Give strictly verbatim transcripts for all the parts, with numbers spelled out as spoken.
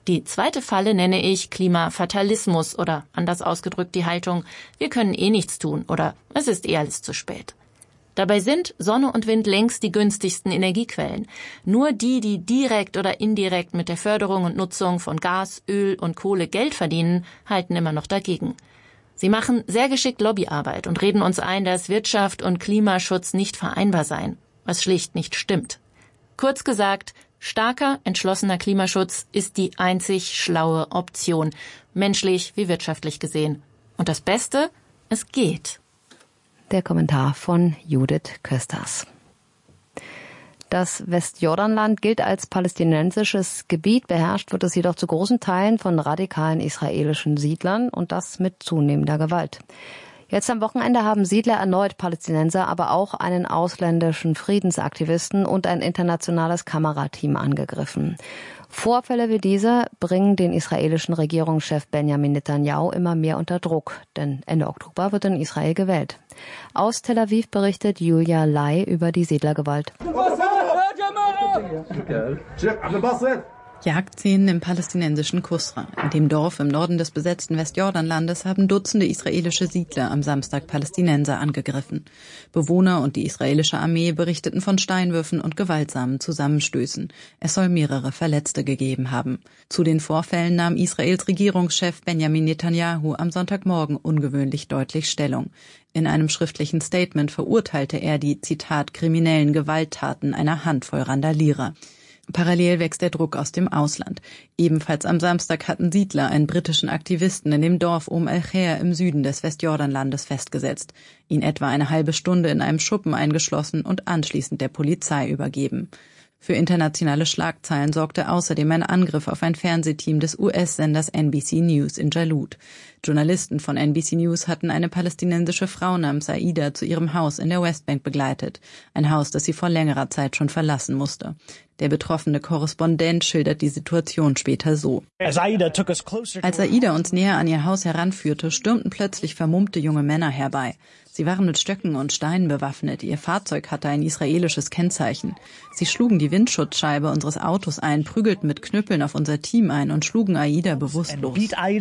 Die zweite Falle nenne ich Klimafatalismus oder anders ausgedrückt die Haltung, wir können eh nichts tun oder es ist eh alles zu spät. Dabei sind Sonne und Wind längst die günstigsten Energiequellen. Nur die, die direkt oder indirekt mit der Förderung und Nutzung von Gas, Öl und Kohle Geld verdienen, halten immer noch dagegen. Sie machen sehr geschickt Lobbyarbeit und reden uns ein, dass Wirtschaft und Klimaschutz nicht vereinbar seien, was schlicht nicht stimmt. Kurz gesagt, starker, entschlossener Klimaschutz ist die einzig schlaue Option, menschlich wie wirtschaftlich gesehen. Und das Beste, es geht. Der Kommentar von Judith Kösters. Das Westjordanland gilt als palästinensisches Gebiet, beherrscht wird es jedoch zu großen Teilen von radikalen israelischen Siedlern und das mit zunehmender Gewalt. Jetzt am Wochenende haben Siedler erneut Palästinenser, aber auch einen ausländischen Friedensaktivisten und ein internationales Kamerateam angegriffen. Vorfälle wie diese bringen den israelischen Regierungschef Benjamin Netanyahu immer mehr unter Druck, denn Ende Oktober wird in Israel gewählt. Aus Tel Aviv berichtet Julia Lai über die Siedlergewalt. Jagdszenen im palästinensischen Kusra. In dem Dorf im Norden des besetzten Westjordanlandes haben Dutzende israelische Siedler am Samstag Palästinenser angegriffen. Bewohner und die israelische Armee berichteten von Steinwürfen und gewaltsamen Zusammenstößen. Es soll mehrere Verletzte gegeben haben. Zu den Vorfällen nahm Israels Regierungschef Benjamin Netanyahu am Sonntagmorgen ungewöhnlich deutlich Stellung. In einem schriftlichen Statement verurteilte er die, Zitat, kriminellen Gewalttaten einer Handvoll Randalierer. Parallel wächst der Druck aus dem Ausland. Ebenfalls am Samstag hatten Siedler einen britischen Aktivisten in dem Dorf Um El-Khair im Süden des Westjordanlandes festgesetzt, ihn etwa eine halbe Stunde in einem Schuppen eingeschlossen und anschließend der Polizei übergeben. Für internationale Schlagzeilen sorgte außerdem ein Angriff auf ein Fernsehteam des U S-Senders N B C News in Jalut. Journalisten von N B C News hatten eine palästinensische Frau namens Aida zu ihrem Haus in der Westbank begleitet, ein Haus, das sie vor längerer Zeit schon verlassen musste. Der betroffene Korrespondent schildert die Situation später so. Als Aida uns näher an ihr Haus heranführte, stürmten plötzlich vermummte junge Männer herbei. Sie waren mit Stöcken und Steinen bewaffnet. Ihr Fahrzeug hatte ein israelisches Kennzeichen. Sie schlugen die Windschutzscheibe unseres Autos ein, prügelten mit Knüppeln auf unser Team ein und schlugen Aida bewusstlos.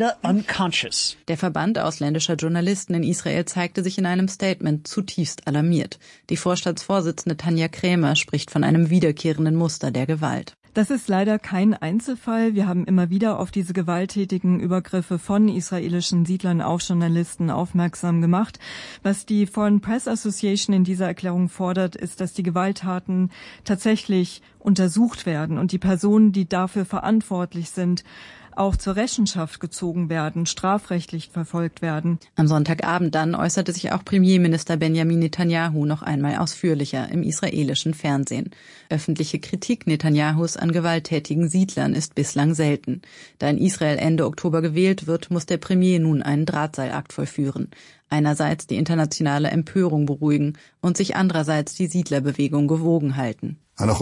Der Verband ausländischer Journalisten in Israel zeigte sich in einem Statement zutiefst alarmiert. Die Vorstandsvorsitzende Tanja Krämer spricht von einem wiederkehrenden Muster der Gewalt. Das ist leider kein Einzelfall. Wir haben immer wieder auf diese gewalttätigen Übergriffe von israelischen Siedlern auf Journalisten aufmerksam gemacht. Was die Foreign Press Association in dieser Erklärung fordert, ist, dass die Gewalttaten tatsächlich untersucht werden und die Personen, die dafür verantwortlich sind, auch zur Rechenschaft gezogen werden, strafrechtlich verfolgt werden. Am Sonntagabend dann äußerte sich auch Premierminister Benjamin Netanyahu noch einmal ausführlicher im israelischen Fernsehen. Öffentliche Kritik Netanyahus an gewalttätigen Siedlern ist bislang selten. Da in Israel Ende Oktober gewählt wird, muss der Premier nun einen Drahtseilakt vollführen. Einerseits die internationale Empörung beruhigen und sich andererseits die Siedlerbewegung gewogen halten.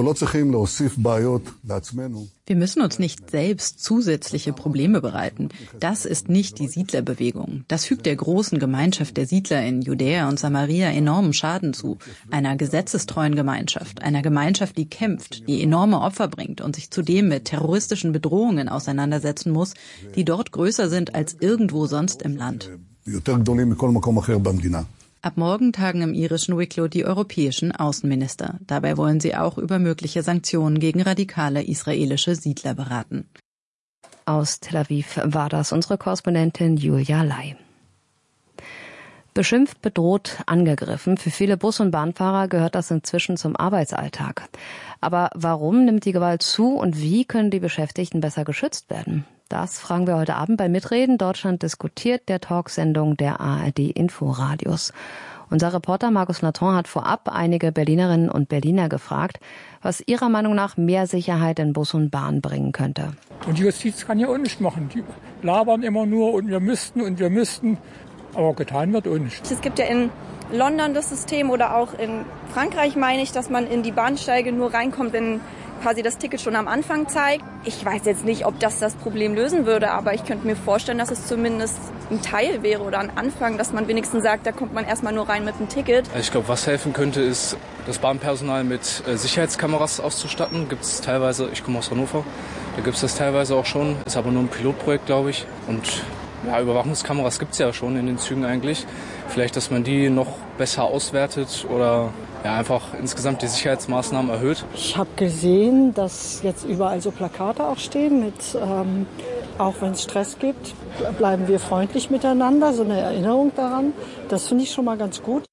Wir müssen uns nicht selbst zusätzliche Probleme bereiten. Das ist nicht die Siedlerbewegung. Das fügt der großen Gemeinschaft der Siedler in Judäa und Samaria enormen Schaden zu. Einer gesetzestreuen Gemeinschaft, einer Gemeinschaft, die kämpft, die enorme Opfer bringt und sich zudem mit terroristischen Bedrohungen auseinandersetzen muss, die dort größer sind als irgendwo sonst im Land. Ab morgen tagen im irischen Wicklow die europäischen Außenminister. Dabei wollen sie auch über mögliche Sanktionen gegen radikale israelische Siedler beraten. Aus Tel Aviv war das unsere Korrespondentin Julia Lai. Beschimpft, bedroht, angegriffen. Für viele Bus- und Bahnfahrer gehört das inzwischen zum Arbeitsalltag. Aber warum nimmt die Gewalt zu und wie können die Beschäftigten besser geschützt werden? Das fragen wir heute Abend bei Mitreden. Deutschland diskutiert, der Talksendung der A R D Inforadios. Unser Reporter Markus Laton hat vorab einige Berlinerinnen und Berliner gefragt, was ihrer Meinung nach mehr Sicherheit in Bus und Bahn bringen könnte. Und die Justiz kann ja auch nichts machen. Die labern immer nur und wir müssten und wir müssten. Aber getan wird auch nichts. Es gibt ja in London das System oder auch in Frankreich, meine ich, dass man in die Bahnsteige nur reinkommt, wenn quasi das Ticket schon am Anfang zeigt. Ich weiß jetzt nicht, ob das das Problem lösen würde, aber ich könnte mir vorstellen, dass es zumindest ein Teil wäre oder ein Anfang, dass man wenigstens sagt, da kommt man erstmal nur rein mit einem Ticket. Ich glaube, was helfen könnte, ist, das Bahnpersonal mit Sicherheitskameras auszustatten. Gibt es teilweise, ich komme aus Hannover, Da gibt es das teilweise auch schon, ist aber nur ein Pilotprojekt, glaube ich. Und ja, Überwachungskameras gibt es ja schon in den Zügen eigentlich. Vielleicht, dass man die noch besser auswertet oder ja, einfach insgesamt die Sicherheitsmaßnahmen erhöht. Ich habe gesehen, dass jetzt überall so Plakate auch stehen mit, ähm, auch wenn es Stress gibt, bleiben wir freundlich miteinander, so eine Erinnerung daran. Das finde ich schon mal ganz gut.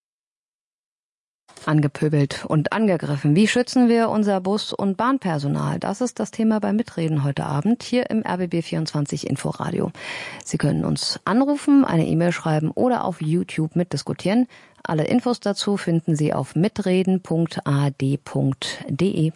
Angepöbelt und angegriffen. Wie schützen wir unser Bus- und Bahnpersonal? Das ist das Thema beim Mitreden heute Abend hier im R B B vierundzwanzig Inforadio. Sie können uns anrufen, eine E-Mail schreiben oder auf YouTube mitdiskutieren. Alle Infos dazu finden Sie auf mitreden punkt a d punkt d e.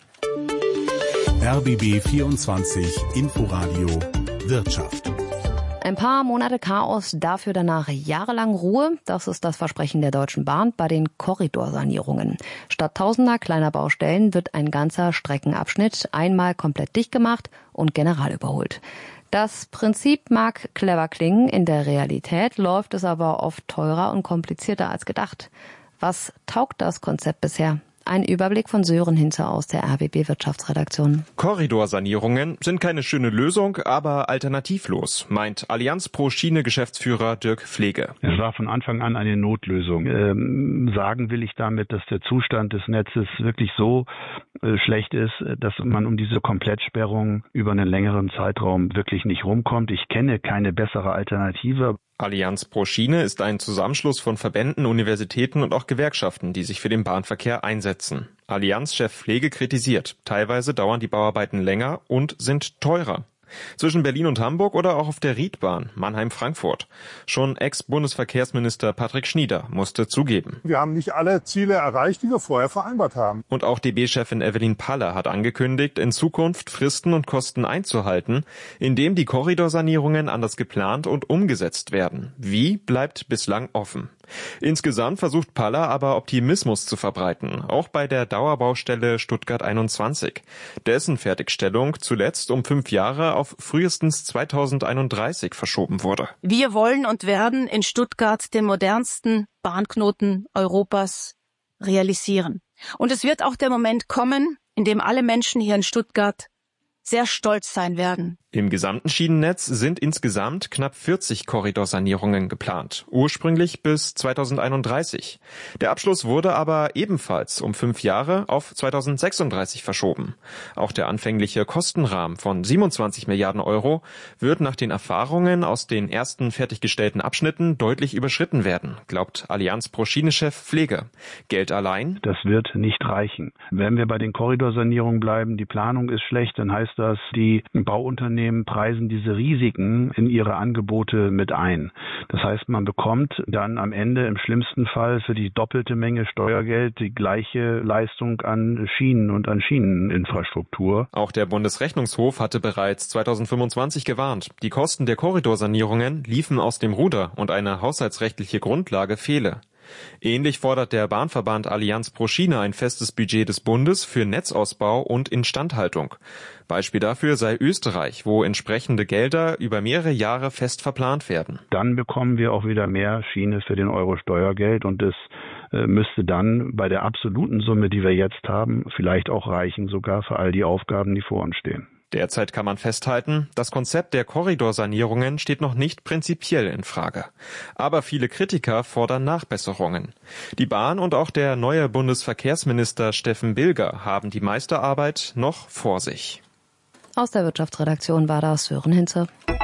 R B B vierundzwanzig Inforadio Wirtschaft. Ein paar Monate Chaos, dafür danach jahrelang Ruhe. Das ist das Versprechen der Deutschen Bahn bei den Korridorsanierungen. Statt tausender kleiner Baustellen wird ein ganzer Streckenabschnitt einmal komplett dicht gemacht und general überholt. Das Prinzip mag clever klingen, in der Realität läuft es aber oft teurer und komplizierter als gedacht. Was taugt das Konzept bisher? Ein Überblick von Sören Hinze aus der R B B Wirtschaftsredaktion. Korridorsanierungen sind keine schöne Lösung, aber alternativlos, meint Allianz pro Schiene Geschäftsführer Dirk Pflege. Es war von Anfang an eine Notlösung. Ähm, sagen will ich damit, dass der Zustand des Netzes wirklich so äh, schlecht ist, dass man um diese Komplettsperrung über einen längeren Zeitraum wirklich nicht rumkommt. Ich kenne keine bessere Alternative. Allianz pro Schiene ist ein Zusammenschluss von Verbänden, Universitäten und auch Gewerkschaften, die sich für den Bahnverkehr einsetzen. Allianz-Chef Pflege kritisiert, teilweise dauern die Bauarbeiten länger und sind teurer. Zwischen Berlin und Hamburg oder auch auf der Riedbahn Mannheim-Frankfurt. Schon Ex-Bundesverkehrsminister Patrick Schnieder musste zugeben. Wir haben nicht alle Ziele erreicht, die wir vorher vereinbart haben. Und auch D B-Chefin Evelyn Paller hat angekündigt, in Zukunft Fristen und Kosten einzuhalten, indem die Korridorsanierungen anders geplant und umgesetzt werden. Wie, bleibt bislang offen. Insgesamt versucht Paller aber Optimismus zu verbreiten, auch bei der Dauerbaustelle Stuttgart einundzwanzig. Dessen Fertigstellung zuletzt um fünf Jahre auf frühestens zweitausendeinunddreißig verschoben wurde. Wir wollen und werden in Stuttgart den modernsten Bahnknoten Europas realisieren. Und es wird auch der Moment kommen, in dem alle Menschen hier in Stuttgart sehr stolz sein werden. Im gesamten Schienennetz sind insgesamt knapp vierzig Korridorsanierungen geplant, ursprünglich bis zweitausendeinunddreißig. Der Abschluss wurde aber ebenfalls um fünf Jahre auf zweitausendsechsunddreißig verschoben. Auch der anfängliche Kostenrahmen von siebenundzwanzig Milliarden Euro wird nach den Erfahrungen aus den ersten fertiggestellten Abschnitten deutlich überschritten werden, glaubt Allianz pro Schiene-Chef Pflege. Geld allein? Das wird nicht reichen. Wenn wir bei den Korridorsanierungen bleiben, die Planung ist schlecht, dann heißt das, die Bauunternehmen preisen diese Risiken in ihre Angebote mit ein. Das heißt, man bekommt dann am Ende im schlimmsten Fall für die doppelte Menge Steuergeld die gleiche Leistung an Schienen und an Schieneninfrastruktur. Auch der Bundesrechnungshof hatte bereits zweitausendfünfundzwanzig gewarnt. Die Kosten der Korridorsanierungen liefen aus dem Ruder und eine haushaltsrechtliche Grundlage fehle. Ähnlich fordert der Bahnverband Allianz pro Schiene ein festes Budget des Bundes für Netzausbau und Instandhaltung. Beispiel dafür sei Österreich, wo entsprechende Gelder über mehrere Jahre fest verplant werden. Dann bekommen wir auch wieder mehr Schiene für den Euro Steuergeld und es äh, müsste dann bei der absoluten Summe, die wir jetzt haben, vielleicht auch reichen, sogar für all die Aufgaben, die vor uns stehen. Derzeit kann man festhalten, das Konzept der Korridorsanierungen steht noch nicht prinzipiell in Frage. Aber viele Kritiker fordern Nachbesserungen. Die Bahn und auch der neue Bundesverkehrsminister Steffen Bilger haben die meiste Arbeit noch vor sich. Aus der Wirtschaftsredaktion war das Sören Hinze.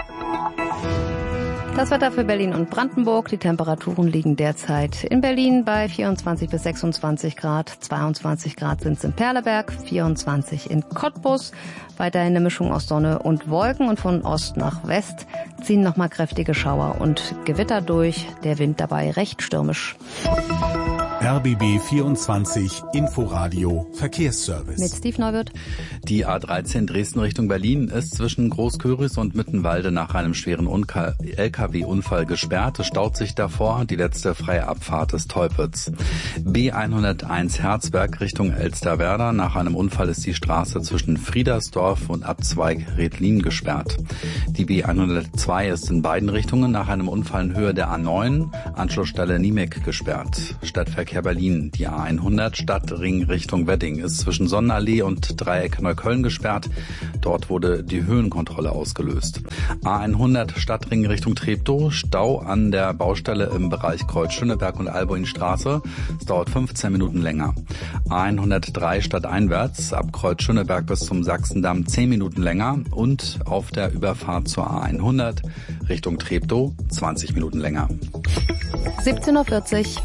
Das Wetter für Berlin und Brandenburg. Die Temperaturen liegen derzeit in Berlin bei vierundzwanzig bis sechsundzwanzig Grad. zweiundzwanzig Grad sind es in Perleberg, vierundzwanzig in Cottbus. Weiterhin eine Mischung aus Sonne und Wolken und von Ost nach West ziehen nochmal kräftige Schauer und Gewitter durch. Der Wind dabei recht stürmisch. R B B vierundzwanzig Inforadio Verkehrsservice. Mit Steve Neuwirth. Die A dreizehn Dresden Richtung Berlin ist zwischen Großköris und Mittenwalde nach einem schweren L K W-Unfall gesperrt. Es staut sich davor. Die letzte freie Abfahrt ist Teupitz. B hunderteins Herzberg Richtung Elsterwerda. Nach einem Unfall ist die Straße zwischen Friedersdorf und Abzweig Redlin gesperrt. Die B hundertzwei ist in beiden Richtungen nach einem Unfall in Höhe der A neun, Anschlussstelle Niemek, gesperrt. Stadtverkehr Verkehr Berlin. Die A hundert Stadtring Richtung Wedding ist zwischen Sonnenallee und Dreieck Neukölln gesperrt. Dort wurde die Höhenkontrolle ausgelöst. A hundert Stadtring Richtung Treptow, Stau an der Baustelle im Bereich Kreuz Schöneberg und Alboinstraße. Es dauert fünfzehn Minuten länger. A hundertdrei stadteinwärts ab Kreuz Schöneberg bis zum Sachsendamm zehn Minuten länger und auf der Überfahrt zur A hundert Richtung Treptow zwanzig Minuten länger. siebzehn Uhr vierzig.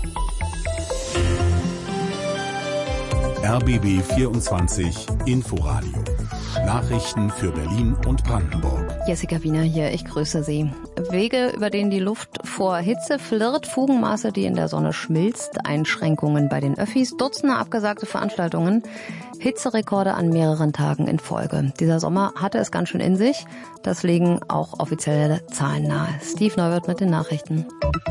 R B B vierundzwanzig Inforadio. Nachrichten für Berlin und Brandenburg. Jessica Wiener hier, ich grüße Sie. Wege, über denen die Luft vor Hitze flirrt, Fugenmaße, die in der Sonne schmilzt, Einschränkungen bei den Öffis, Dutzende abgesagte Veranstaltungen, Hitzerekorde an mehreren Tagen in Folge. Dieser Sommer hatte es ganz schön in sich. Das legen auch offizielle Zahlen nahe. Steve Neuwirth mit den Nachrichten.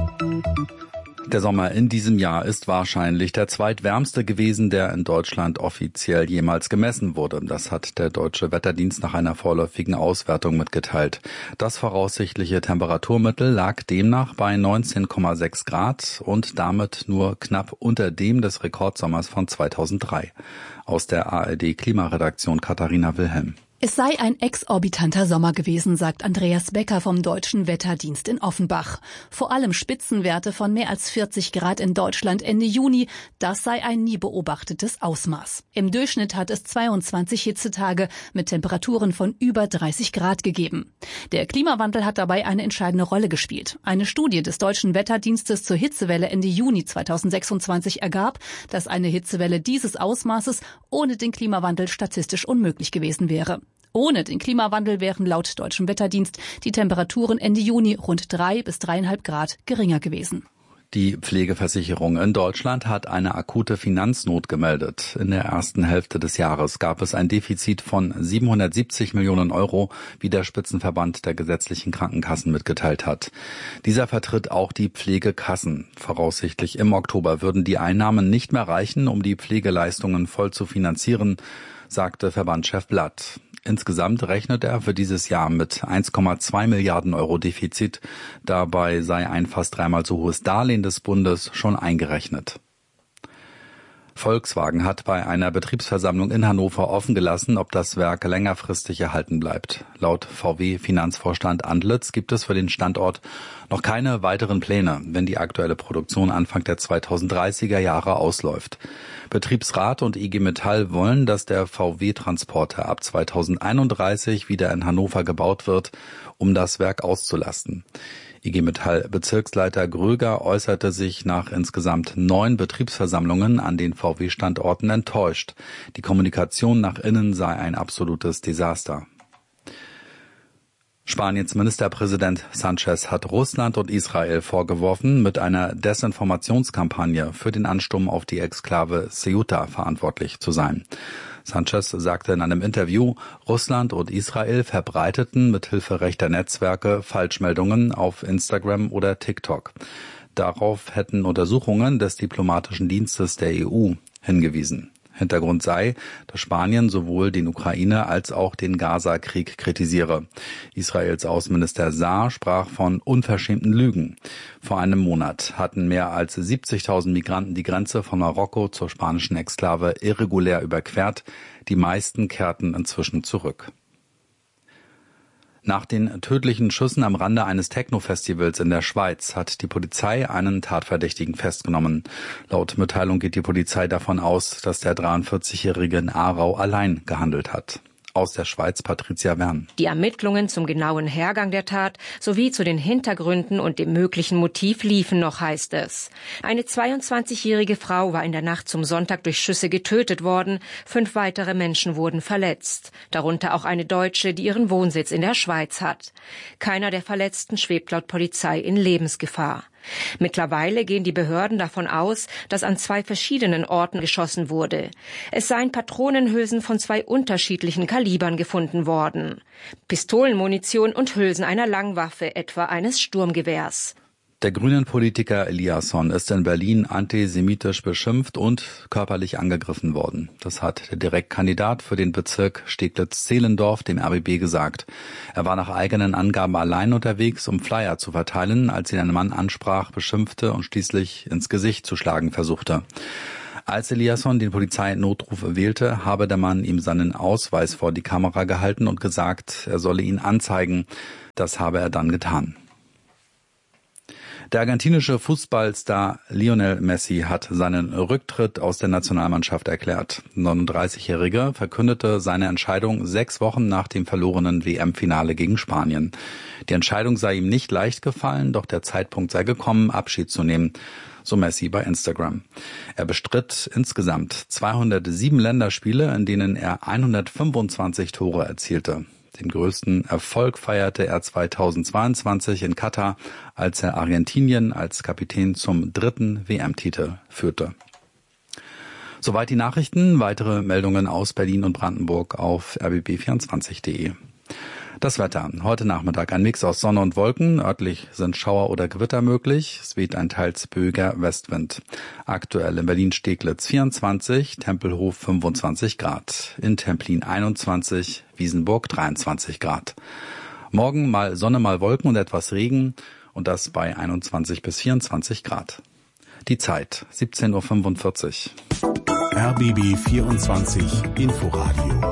Der Sommer in diesem Jahr ist wahrscheinlich der zweitwärmste gewesen, der in Deutschland offiziell jemals gemessen wurde. Das hat der Deutsche Wetterdienst nach einer vorläufigen Auswertung mitgeteilt. Das voraussichtliche Temperaturmittel lag demnach bei neunzehn Komma sechs Grad und damit nur knapp unter dem des Rekordsommers von zweitausenddrei. Aus der A R D-Klimaredaktion Katharina Wilhelm. Es sei ein exorbitanter Sommer gewesen, sagt Andreas Becker vom Deutschen Wetterdienst in Offenbach. Vor allem Spitzenwerte von mehr als vierzig Grad in Deutschland Ende Juni, das sei ein nie beobachtetes Ausmaß. Im Durchschnitt hat es zweiundzwanzig Hitzetage mit Temperaturen von über dreißig Grad gegeben. Der Klimawandel hat dabei eine entscheidende Rolle gespielt. Eine Studie des Deutschen Wetterdienstes zur Hitzewelle Ende Juni zweitausendsechsundzwanzig ergab, dass eine Hitzewelle dieses Ausmaßes ohne den Klimawandel statistisch unmöglich gewesen wäre. Ohne den Klimawandel wären laut Deutschem Wetterdienst die Temperaturen Ende Juni rund drei bis dreieinhalb Grad geringer gewesen. Die Pflegeversicherung in Deutschland hat eine akute Finanznot gemeldet. In der ersten Hälfte des Jahres gab es ein Defizit von siebenhundertsiebzig Millionen Euro, wie der Spitzenverband der gesetzlichen Krankenkassen mitgeteilt hat. Dieser vertritt auch die Pflegekassen. Voraussichtlich im Oktober würden die Einnahmen nicht mehr reichen, um die Pflegeleistungen voll zu finanzieren, sagte Verbandschef Blatt. Insgesamt rechnet er für dieses Jahr mit eins Komma zwei Milliarden Euro Defizit. Dabei sei ein fast dreimal so hohes Darlehen des Bundes schon eingerechnet. Volkswagen hat bei einer Betriebsversammlung in Hannover offen gelassen, ob das Werk längerfristig erhalten bleibt. Laut V W-Finanzvorstand Andlitz gibt es für den Standort noch keine weiteren Pläne, wenn die aktuelle Produktion Anfang der zweitausenddreißiger Jahre ausläuft. Betriebsrat und I G Metall wollen, dass der V W-Transporter ab zweitausendeinunddreißig wieder in Hannover gebaut wird, um das Werk auszulasten. I G Metall-Bezirksleiter Gröger äußerte sich nach insgesamt neun Betriebsversammlungen an den V W-Standorten enttäuscht. Die Kommunikation nach innen sei ein absolutes Desaster. Spaniens Ministerpräsident Sánchez hat Russland und Israel vorgeworfen, mit einer Desinformationskampagne für den Ansturm auf die Exklave Ceuta verantwortlich zu sein. Sánchez sagte in einem Interview, Russland und Israel verbreiteten mithilfe rechter Netzwerke Falschmeldungen auf Instagram oder TikTok. Darauf hätten Untersuchungen des diplomatischen Dienstes der E U hingewiesen. Hintergrund sei, dass Spanien sowohl den Ukraine- als auch den Gaza-Krieg kritisiere. Israels Außenminister Saar sprach von unverschämten Lügen. Vor einem Monat hatten mehr als siebzigtausend Migranten die Grenze von Marokko zur spanischen Exklave irregulär überquert. Die meisten kehrten inzwischen zurück. Nach den tödlichen Schüssen am Rande eines Techno-Festivals in der Schweiz hat die Polizei einen Tatverdächtigen festgenommen. Laut Mitteilung geht die Polizei davon aus, dass der dreiundvierzigjährige in Aarau allein gehandelt hat. Aus der Schweiz Patricia Wern. Die Ermittlungen zum genauen Hergang der Tat sowie zu den Hintergründen und dem möglichen Motiv liefen noch, heißt es. Eine zweiundzwanzigjährige Frau war in der Nacht zum Sonntag durch Schüsse getötet worden. Fünf weitere Menschen wurden verletzt. Darunter auch eine Deutsche, die ihren Wohnsitz in der Schweiz hat. Keiner der Verletzten schwebt laut Polizei in Lebensgefahr. Mittlerweile gehen die Behörden davon aus, dass an zwei verschiedenen Orten geschossen wurde. Es seien Patronenhülsen von zwei unterschiedlichen Kalibern gefunden worden. Pistolenmunition und Hülsen einer Langwaffe, etwa eines Sturmgewehrs. Der Grünen-Politiker Eliasson ist in Berlin antisemitisch beschimpft und körperlich angegriffen worden. Das hat der Direktkandidat für den Bezirk Steglitz-Zehlendorf dem R B B gesagt. Er war nach eigenen Angaben allein unterwegs, um Flyer zu verteilen, als ihn ein Mann ansprach, beschimpfte und schließlich ins Gesicht zu schlagen versuchte. Als Eliasson den Polizeinotruf wählte, habe der Mann ihm seinen Ausweis vor die Kamera gehalten und gesagt, er solle ihn anzeigen. Das habe er dann getan. Der argentinische Fußballstar Lionel Messi hat seinen Rücktritt aus der Nationalmannschaft erklärt. Der neununddreißigjährige verkündete seine Entscheidung sechs Wochen nach dem verlorenen W M-Finale gegen Spanien. Die Entscheidung sei ihm nicht leicht gefallen, doch der Zeitpunkt sei gekommen, Abschied zu nehmen, so Messi bei Instagram. Er bestritt insgesamt zweihundertsieben Länderspiele, in denen er hundertfünfundzwanzig Tore erzielte. Den größten Erfolg feierte er zweitausendzweiundzwanzig in Katar, als er Argentinien als Kapitän zum dritten W M-Titel führte. Soweit die Nachrichten. Weitere Meldungen aus Berlin und Brandenburg auf r b b vierundzwanzig punkt de. Das Wetter. Heute Nachmittag ein Mix aus Sonne und Wolken. Örtlich sind Schauer oder Gewitter möglich. Es weht ein teils böiger Westwind. Aktuell in Berlin-Steglitz vierundzwanzig, Tempelhof fünfundzwanzig Grad. In Templin einundzwanzig, Wiesenburg dreiundzwanzig Grad. Morgen mal Sonne, mal Wolken und etwas Regen. Und das bei einundzwanzig bis vierundzwanzig Grad. Die Zeit siebzehn Uhr fünfundvierzig. R B B vierundzwanzig Inforadio.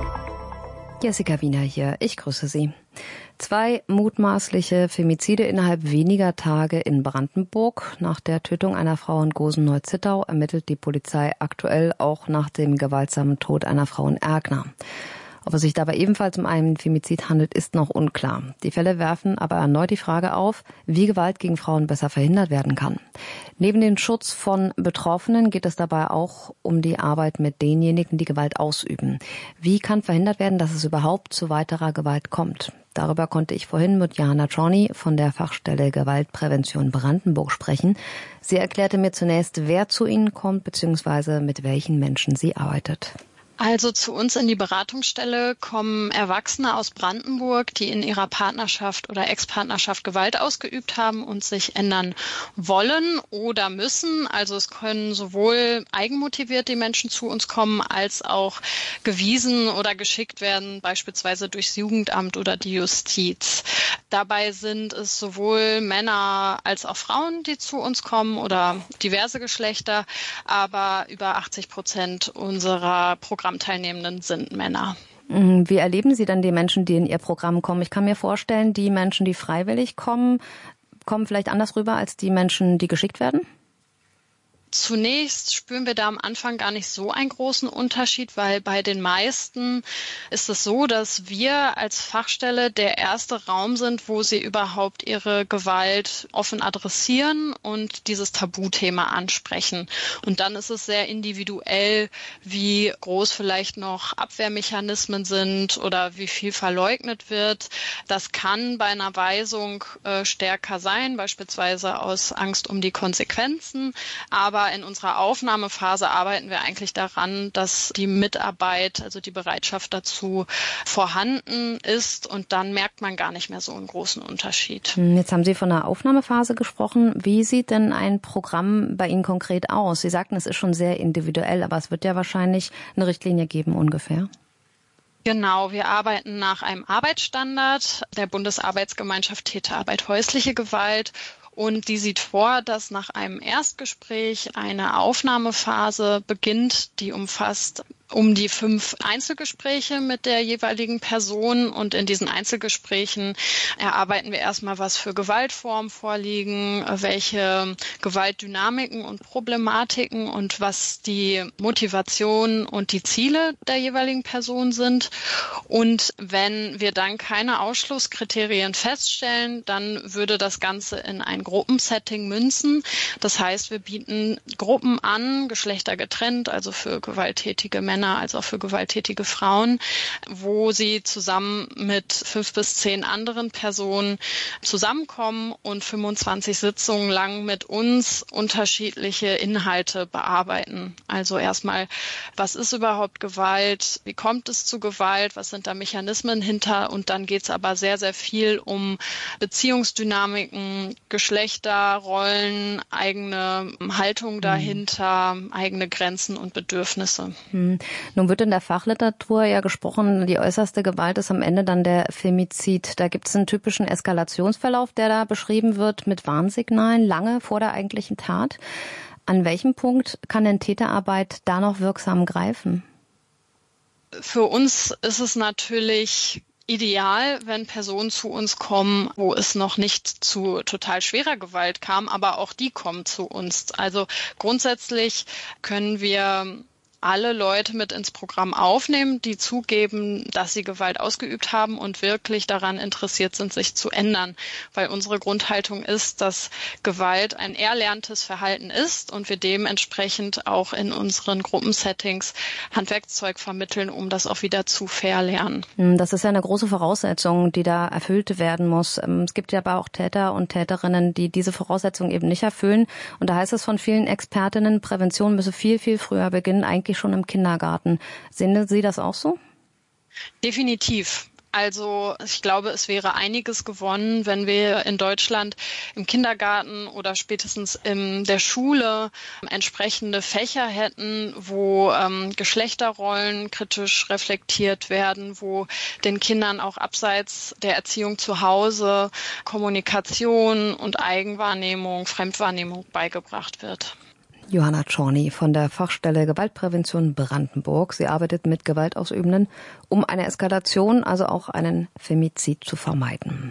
Jessica Wiener hier, ich grüße Sie. Zwei mutmaßliche Femizide innerhalb weniger Tage in Brandenburg. Nach der Tötung einer Frau in Gosen-Neu-Zittau ermittelt die Polizei aktuell auch nach dem gewaltsamen Tod einer Frau in Erkner. Ob es sich dabei ebenfalls um einen Femizid handelt, ist noch unklar. Die Fälle werfen aber erneut die Frage auf, wie Gewalt gegen Frauen besser verhindert werden kann. Neben dem Schutz von Betroffenen geht es dabei auch um die Arbeit mit denjenigen, die Gewalt ausüben. Wie kann verhindert werden, dass es überhaupt zu weiterer Gewalt kommt? Darüber konnte ich vorhin mit Johanna Czorny von der Fachstelle Gewaltprävention Brandenburg sprechen. Sie erklärte mir zunächst, wer zu Ihnen kommt bzw. mit welchen Menschen sie arbeitet. Also zu uns in die Beratungsstelle kommen Erwachsene aus Brandenburg, die in ihrer Partnerschaft oder Ex-Partnerschaft Gewalt ausgeübt haben und sich ändern wollen oder müssen. Also es können sowohl eigenmotiviert die Menschen zu uns kommen, als auch gewiesen oder geschickt werden, beispielsweise durchs Jugendamt oder die Justiz. Dabei sind es sowohl Männer als auch Frauen, die zu uns kommen oder diverse Geschlechter, aber über achtzig Prozent unserer Programmteilnehmenden sind Männer. Wie erleben Sie dann die Menschen, die in Ihr Programm kommen? Ich kann mir vorstellen, die Menschen, die freiwillig kommen, kommen vielleicht anders rüber als die Menschen, die geschickt werden? Zunächst spüren wir da am Anfang gar nicht so einen großen Unterschied, weil bei den meisten ist es so, dass wir als Fachstelle der erste Raum sind, wo sie überhaupt ihre Gewalt offen adressieren und dieses Tabuthema ansprechen. Und dann ist es sehr individuell, wie groß vielleicht noch Abwehrmechanismen sind oder wie viel verleugnet wird. Das kann bei einer Weisung äh, stärker sein, beispielsweise aus Angst um die Konsequenzen, aber in unserer Aufnahmephase arbeiten wir eigentlich daran, dass die Mitarbeit, also die Bereitschaft dazu vorhanden ist und dann merkt man gar nicht mehr so einen großen Unterschied. Jetzt haben Sie von einer Aufnahmephase gesprochen. Wie sieht denn ein Programm bei Ihnen konkret aus? Sie sagten, es ist schon sehr individuell, aber es wird ja wahrscheinlich eine Richtlinie geben ungefähr. Genau, wir arbeiten nach einem Arbeitsstandard der Bundesarbeitsgemeinschaft Täterarbeit häusliche Gewalt. Und die sieht vor, dass nach einem Erstgespräch eine Aufnahmephase beginnt, die umfasst um die fünf Einzelgespräche mit der jeweiligen Person. Und in diesen Einzelgesprächen erarbeiten wir erstmal, was für Gewaltformen vorliegen, welche Gewaltdynamiken und Problematiken und was die Motivation und die Ziele der jeweiligen Person sind. Und wenn wir dann keine Ausschlusskriterien feststellen, dann würde das Ganze in ein Gruppensetting münzen. Das heißt, wir bieten Gruppen an, geschlechtergetrennt, also für gewalttätige Männer Männer als auch für gewalttätige Frauen, wo sie zusammen mit fünf bis zehn anderen Personen zusammenkommen und fünfundzwanzig Sitzungen lang mit uns unterschiedliche Inhalte bearbeiten. Also erstmal, was ist überhaupt Gewalt? Wie kommt es zu Gewalt? Was sind da Mechanismen hinter? Und dann geht es aber sehr, sehr viel um Beziehungsdynamiken, Geschlechterrollen, eigene Haltung dahinter, hm. eigene Grenzen und Bedürfnisse. Hm. Nun wird in der Fachliteratur ja gesprochen, die äußerste Gewalt ist am Ende dann der Femizid. Da gibt es einen typischen Eskalationsverlauf, der da beschrieben wird mit Warnsignalen lange vor der eigentlichen Tat. An welchem Punkt kann denn Täterarbeit da noch wirksam greifen? Für uns ist es natürlich ideal, wenn Personen zu uns kommen, wo es noch nicht zu total schwerer Gewalt kam, aber auch die kommen zu uns. Also grundsätzlich können wir alle Leute mit ins Programm aufnehmen, die zugeben, dass sie Gewalt ausgeübt haben und wirklich daran interessiert sind, sich zu ändern. Weil unsere Grundhaltung ist, dass Gewalt ein erlerntes Verhalten ist und wir dementsprechend auch in unseren Gruppensettings Handwerkszeug vermitteln, um das auch wieder zu verlernen. Das ist ja eine große Voraussetzung, die da erfüllt werden muss. Es gibt ja aber auch Täter und Täterinnen, die diese Voraussetzung eben nicht erfüllen. Und da heißt es von vielen Expertinnen, Prävention müsse viel, viel früher beginnen, eigentlich schon im Kindergarten. Sehen Sie das auch so? Definitiv. Also ich glaube, es wäre einiges gewonnen, wenn wir in Deutschland im Kindergarten oder spätestens in der Schule entsprechende Fächer hätten, wo ähm, Geschlechterrollen kritisch reflektiert werden, wo den Kindern auch abseits der Erziehung zu Hause Kommunikation und Eigenwahrnehmung, Fremdwahrnehmung beigebracht wird. Johanna Czorny von der Fachstelle Gewaltprävention Brandenburg. Sie arbeitet mit Gewaltausübenden, um eine Eskalation, also auch einen Femizid zu vermeiden.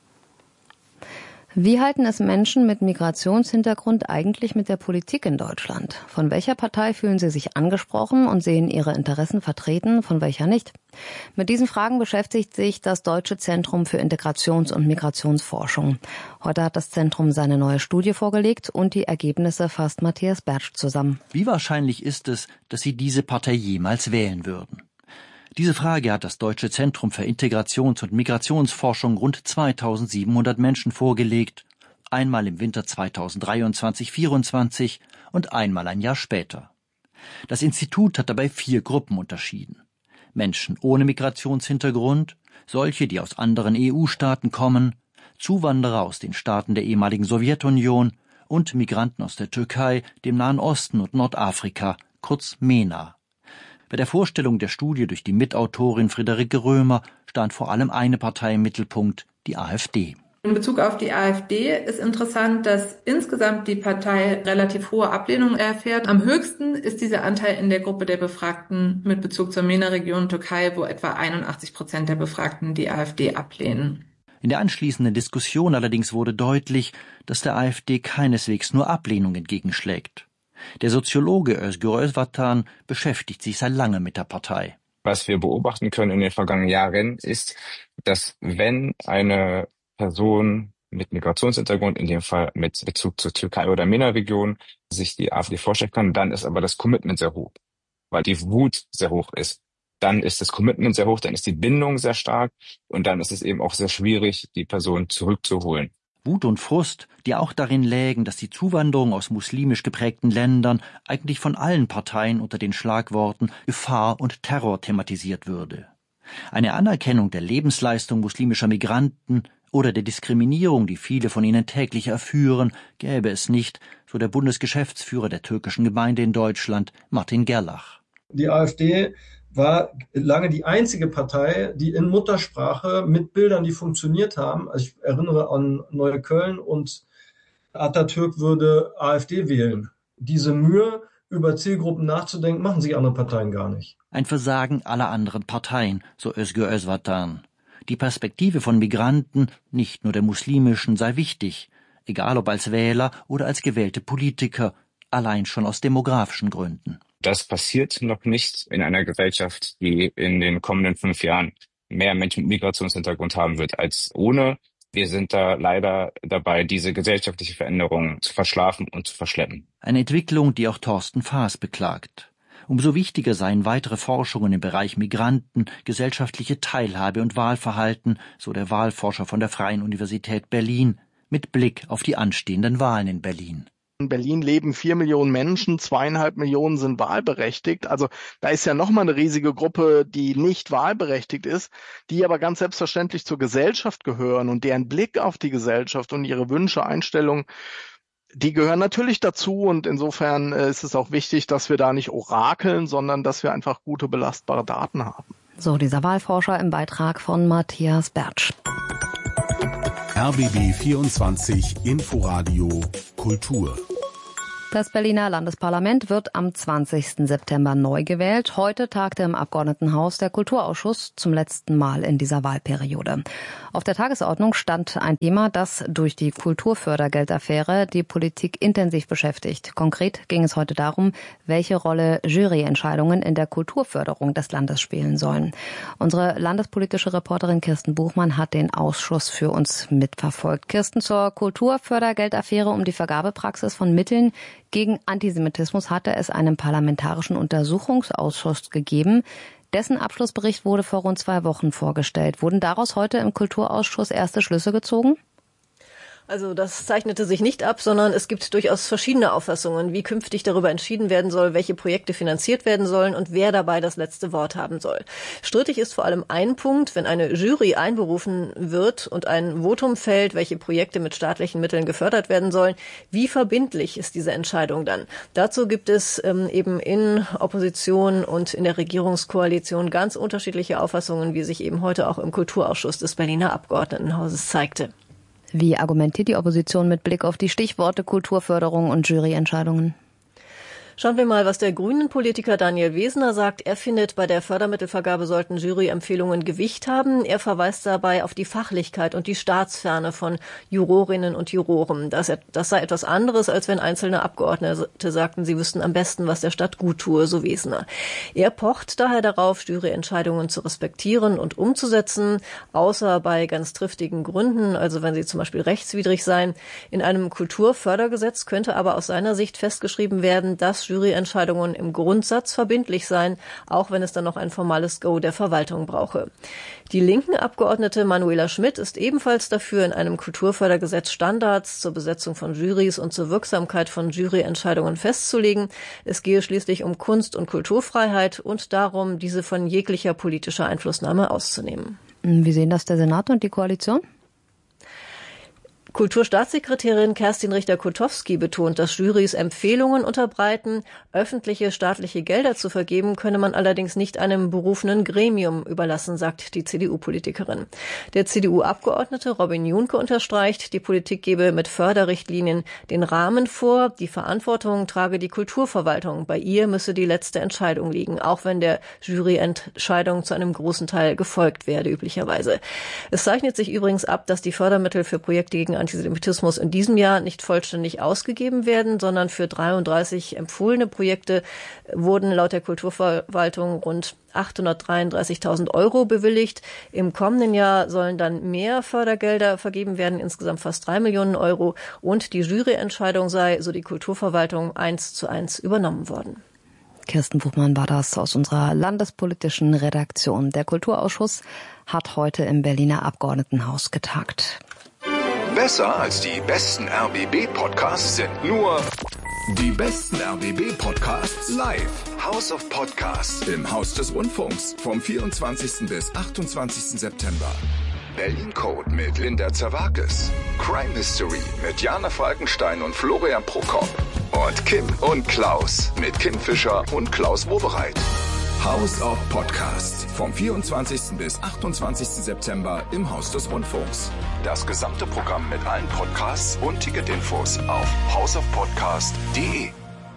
Wie halten es Menschen mit Migrationshintergrund eigentlich mit der Politik in Deutschland? Von welcher Partei fühlen sie sich angesprochen und sehen ihre Interessen vertreten, von welcher nicht? Mit diesen Fragen beschäftigt sich das Deutsche Zentrum für Integrations- und Migrationsforschung. Heute hat das Zentrum seine neue Studie vorgelegt und die Ergebnisse fasst Matthias Bertsch zusammen. Wie wahrscheinlich ist es, dass Sie diese Partei jemals wählen würden? Diese Frage hat das Deutsche Zentrum für Integrations- und Migrationsforschung rund zweitausendsiebenhundert Menschen vorgelegt, einmal im Winter zweitausenddreiundzwanzig vierundzwanzig und einmal ein Jahr später. Das Institut hat dabei vier Gruppen unterschieden. Menschen ohne Migrationshintergrund, solche, die aus anderen E U-Staaten kommen, Zuwanderer aus den Staaten der ehemaligen Sowjetunion und Migranten aus der Türkei, dem Nahen Osten und Nordafrika, kurz MENA. Bei der Vorstellung der Studie durch die Mitautorin Friederike Römer stand vor allem eine Partei im Mittelpunkt, die AfD. In Bezug auf die AfD ist interessant, dass insgesamt die Partei relativ hohe Ablehnung erfährt. Am höchsten ist dieser Anteil in der Gruppe der Befragten mit Bezug zur MENA-Region Türkei, wo etwa einundachtzig Prozent der Befragten die AfD ablehnen. In der anschließenden Diskussion allerdings wurde deutlich, dass der AfD keineswegs nur Ablehnung entgegenschlägt. Der Soziologe Özgür Özvatan beschäftigt sich seit langem mit der Partei. Was wir beobachten können in den vergangenen Jahren ist, dass wenn eine Person mit Migrationshintergrund, in dem Fall mit Bezug zur Türkei oder MENA-Region, sich die AfD vorstellen kann, dann ist aber das Commitment sehr hoch, weil die Wut sehr hoch ist. Dann ist das Commitment sehr hoch, dann ist die Bindung sehr stark und dann ist es eben auch sehr schwierig, die Person zurückzuholen. Wut und Frust, die auch darin lägen, dass die Zuwanderung aus muslimisch geprägten Ländern eigentlich von allen Parteien unter den Schlagworten Gefahr und Terror thematisiert würde. Eine Anerkennung der Lebensleistung muslimischer Migranten oder der Diskriminierung, die viele von ihnen täglich erführen, gäbe es nicht, so der Bundesgeschäftsführer der türkischen Gemeinde in Deutschland, Martin Gerlach. Die AfD war lange die einzige Partei, die in Muttersprache mit Bildern, die funktioniert haben, also ich erinnere an Neukölln und Atatürk würde AfD wählen. Diese Mühe, über Zielgruppen nachzudenken, machen sich andere Parteien gar nicht. Ein Versagen aller anderen Parteien, so Özgür Özvatan. Die Perspektive von Migranten, nicht nur der muslimischen, sei wichtig, egal ob als Wähler oder als gewählte Politiker, allein schon aus demografischen Gründen. Das passiert noch nicht in einer Gesellschaft, die in den kommenden fünf Jahren mehr Menschen mit Migrationshintergrund haben wird als ohne. Wir sind da leider dabei, diese gesellschaftliche Veränderung zu verschlafen und zu verschleppen. Eine Entwicklung, die auch Thorsten Faas beklagt. Umso wichtiger seien weitere Forschungen im Bereich Migranten, gesellschaftliche Teilhabe und Wahlverhalten, so der Wahlforscher von der Freien Universität Berlin, mit Blick auf die anstehenden Wahlen in Berlin. In Berlin leben vier Millionen Menschen, zweieinhalb Millionen sind wahlberechtigt. Also da ist ja nochmal eine riesige Gruppe, die nicht wahlberechtigt ist, die aber ganz selbstverständlich zur Gesellschaft gehören und deren Blick auf die Gesellschaft und ihre Wünsche, Einstellungen, die gehören natürlich dazu. Und insofern ist es auch wichtig, dass wir da nicht orakeln, sondern dass wir einfach gute, belastbare Daten haben. So, dieser Wahlforscher im Beitrag von Matthias Bertsch. R B B vierundzwanzig Inforadio Kultur. Das Berliner Landesparlament wird am zwanzigsten September neu gewählt. Heute tagte im Abgeordnetenhaus der Kulturausschuss zum letzten Mal in dieser Wahlperiode. Auf der Tagesordnung stand ein Thema, das durch die Kulturfördergeldaffäre die Politik intensiv beschäftigt. Konkret ging es heute darum, welche Rolle Juryentscheidungen in der Kulturförderung des Landes spielen sollen. Unsere landespolitische Reporterin Kirsten Buchmann hat den Ausschuss für uns mitverfolgt. Kirsten, zur Kulturfördergeldaffäre um die Vergabepraxis von Mitteln gegen Antisemitismus hatte es einen parlamentarischen Untersuchungsausschuss gegeben. Dessen Abschlussbericht wurde vor rund zwei Wochen vorgestellt. Wurden daraus heute im Kulturausschuss erste Schlüsse gezogen? Also das zeichnete sich nicht ab, sondern es gibt durchaus verschiedene Auffassungen, wie künftig darüber entschieden werden soll, welche Projekte finanziert werden sollen und wer dabei das letzte Wort haben soll. Strittig ist vor allem ein Punkt: Wenn eine Jury einberufen wird und ein Votum fällt, welche Projekte mit staatlichen Mitteln gefördert werden sollen, wie verbindlich ist diese Entscheidung dann? Dazu gibt es ähm, eben in Opposition und in der Regierungskoalition ganz unterschiedliche Auffassungen, wie sich eben heute auch im Kulturausschuss des Berliner Abgeordnetenhauses zeigte. Wie argumentiert die Opposition mit Blick auf die Stichworte Kulturförderung und Juryentscheidungen? Schauen wir mal, was der Grünen-Politiker Daniel Wesner sagt. Er findet, bei der Fördermittelvergabe sollten Juryempfehlungen Gewicht haben. Er verweist dabei auf die Fachlichkeit und die Staatsferne von Jurorinnen und Juroren. Das, das sei etwas anderes, als wenn einzelne Abgeordnete sagten, sie wüssten am besten, was der Stadt gut tue, so Wesner. Er pocht daher darauf, Juryentscheidungen zu respektieren und umzusetzen, außer bei ganz triftigen Gründen, also wenn sie zum Beispiel rechtswidrig seien. In einem Kulturfördergesetz könnte aber aus seiner Sicht festgeschrieben werden, dass Juryentscheidungen im Grundsatz verbindlich seien, auch wenn es dann noch ein formales Go der Verwaltung brauche. Die linken Abgeordnete Manuela Schmidt ist ebenfalls dafür, in einem Kulturfördergesetz Standards zur Besetzung von Jurys und zur Wirksamkeit von Juryentscheidungen festzulegen. Es gehe schließlich um Kunst- und Kulturfreiheit und darum, diese von jeglicher politischer Einflussnahme auszunehmen. Wie sehen das der Senat und die Koalition? Kulturstaatssekretärin Kerstin Richter-Kotowski betont, dass Jurys Empfehlungen unterbreiten. Öffentliche staatliche Gelder zu vergeben, könne man allerdings nicht einem berufenen Gremium überlassen, sagt die C D U-Politikerin. Der C D U-Abgeordnete Robin Junke unterstreicht, die Politik gebe mit Förderrichtlinien den Rahmen vor. Die Verantwortung trage die Kulturverwaltung. Bei ihr müsse die letzte Entscheidung liegen, auch wenn der Juryentscheidung zu einem großen Teil gefolgt werde, üblicherweise. Es zeichnet sich übrigens ab, dass die Fördermittel für Projekte gegen Antisemitismus in diesem Jahr nicht vollständig ausgegeben werden, sondern für dreiunddreißig empfohlene Projekte wurden laut der Kulturverwaltung rund achthundertdreiunddreißigtausend Euro bewilligt. Im kommenden Jahr sollen dann mehr Fördergelder vergeben werden, insgesamt fast drei Millionen Euro. Und die Juryentscheidung sei, so die Kulturverwaltung, eins zu eins übernommen worden. Kirsten Buchmann war das aus unserer landespolitischen Redaktion. Der Kulturausschuss hat heute im Berliner Abgeordnetenhaus getagt. Besser als die besten R B B-Podcasts sind nur die besten R B B-Podcasts live. House of Podcasts im Haus des Rundfunks vom vierundzwanzigsten bis achtundzwanzigsten September. Berlin Code mit Linda Zerwakis. Crime History mit Jana Falkenstein und Florian Prokop. Und Kim und Klaus mit Kim Fischer und Klaus Wobereit. House of Podcasts vom vierundzwanzigsten bis achtundzwanzigsten September im Haus des Rundfunks. Das gesamte Programm mit allen Podcasts und Ticketinfos auf house of podcast punkt de.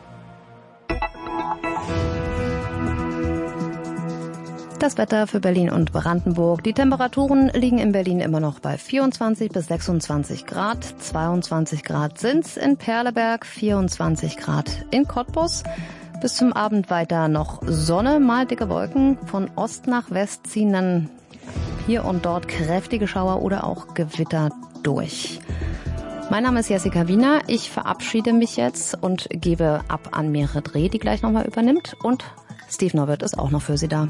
Das Wetter für Berlin und Brandenburg. Die Temperaturen liegen in Berlin immer noch bei vierundzwanzig bis sechsundzwanzig Grad. zweiundzwanzig Grad sind's in Perleberg, vierundzwanzig Grad in Cottbus. Bis zum Abend weiter noch Sonne, mal dicke Wolken. Von Ost nach West ziehen dann hier und dort kräftige Schauer oder auch Gewitter durch. Mein Name ist Jessica Wiener. Ich verabschiede mich jetzt und gebe ab an Mira Dreh, die gleich nochmal übernimmt, und Steve Norwitt ist auch noch für Sie da.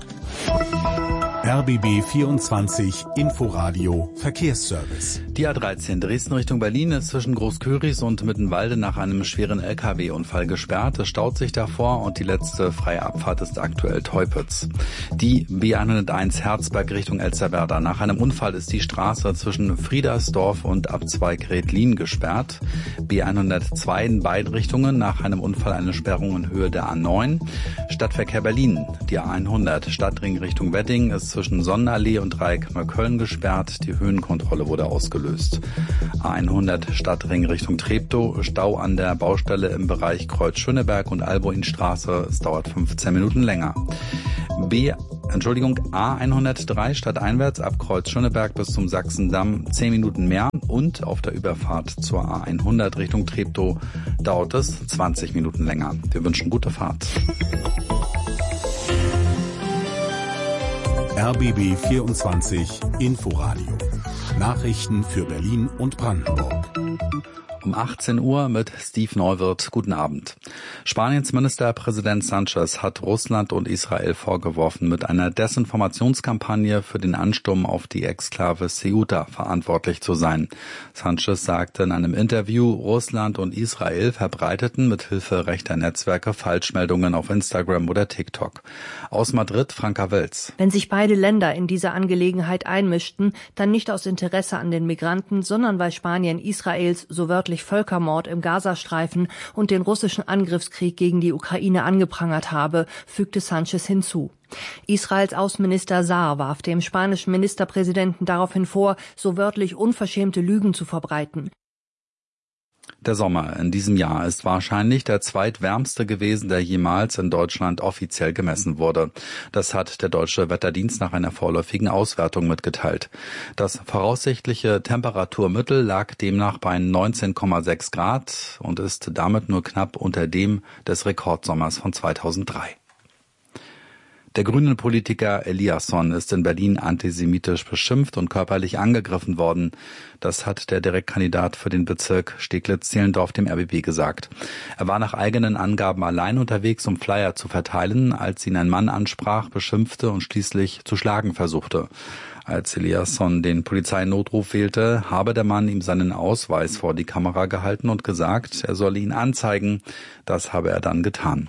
R B B vierundzwanzig Inforadio Verkehrsservice. Die A dreizehn Dresden Richtung Berlin ist zwischen Großköris und Mittenwalde nach einem schweren L K W-Unfall gesperrt. Es staut sich davor und die letzte freie Abfahrt ist aktuell Teupitz. Die B hunderteins Herzberg Richtung Elsterwerda. Nach einem Unfall ist die Straße zwischen Friedersdorf und Abzweig Redlin gesperrt. B hundertzwei in beiden Richtungen nach einem Unfall eine Sperrung in Höhe der A neun. Stadtverkehr Berlin. Die A hundert Stadtring Richtung Wedding ist zwischen Sonnenallee und Dreieck Neukölln gesperrt. Die Höhenkontrolle wurde ausgelöst. A hundert Stadtring Richtung Treptow. Stau an der Baustelle im Bereich Kreuz-Schöneberg und Alboinstraße. Es dauert fünfzehn Minuten länger. B, Entschuldigung, A hundertdrei stadteinwärts ab Kreuz-Schöneberg bis zum Sachsendamm zehn Minuten mehr. Und auf der Überfahrt zur A hundert Richtung Treptow dauert es zwanzig Minuten länger. Wir wünschen gute Fahrt. R B B vierundzwanzig Inforadio. Nachrichten für Berlin und Brandenburg. Um achtzehn Uhr mit Steve Neuwirth. Guten Abend. Spaniens Ministerpräsident Sánchez hat Russland und Israel vorgeworfen, mit einer Desinformationskampagne für den Ansturm auf die Exklave Ceuta verantwortlich zu sein. Sánchez sagte in einem Interview, Russland und Israel verbreiteten mit Hilfe rechter Netzwerke Falschmeldungen auf Instagram oder TikTok. Aus Madrid, Franka Welz. Wenn sich beide Länder in diese Angelegenheit einmischten, dann nicht aus Interesse an den Migranten, sondern weil Spanien Israels so wörtlich Völkermord im Gazastreifen und den russischen Angriffskrieg gegen die Ukraine angeprangert habe, fügte Sánchez hinzu. Israels Außenminister Saar warf dem spanischen Ministerpräsidenten daraufhin vor, so wörtlich unverschämte Lügen zu verbreiten. Der Sommer in diesem Jahr ist wahrscheinlich der zweitwärmste gewesen, der jemals in Deutschland offiziell gemessen wurde. Das hat der Deutsche Wetterdienst nach einer vorläufigen Auswertung mitgeteilt. Das voraussichtliche Temperaturmittel lag demnach bei neunzehn Komma sechs Grad und ist damit nur knapp unter dem des Rekordsommers von zweitausenddrei. Der grünen Politiker Eliasson ist in Berlin antisemitisch beschimpft und körperlich angegriffen worden. Das hat der Direktkandidat für den Bezirk Steglitz-Zehlendorf dem R B B gesagt. Er war nach eigenen Angaben allein unterwegs, um Flyer zu verteilen, als ihn ein Mann ansprach, beschimpfte und schließlich zu schlagen versuchte. Als Eliasson den Polizeinotruf wählte, habe der Mann ihm seinen Ausweis vor die Kamera gehalten und gesagt, er solle ihn anzeigen. Das habe er dann getan.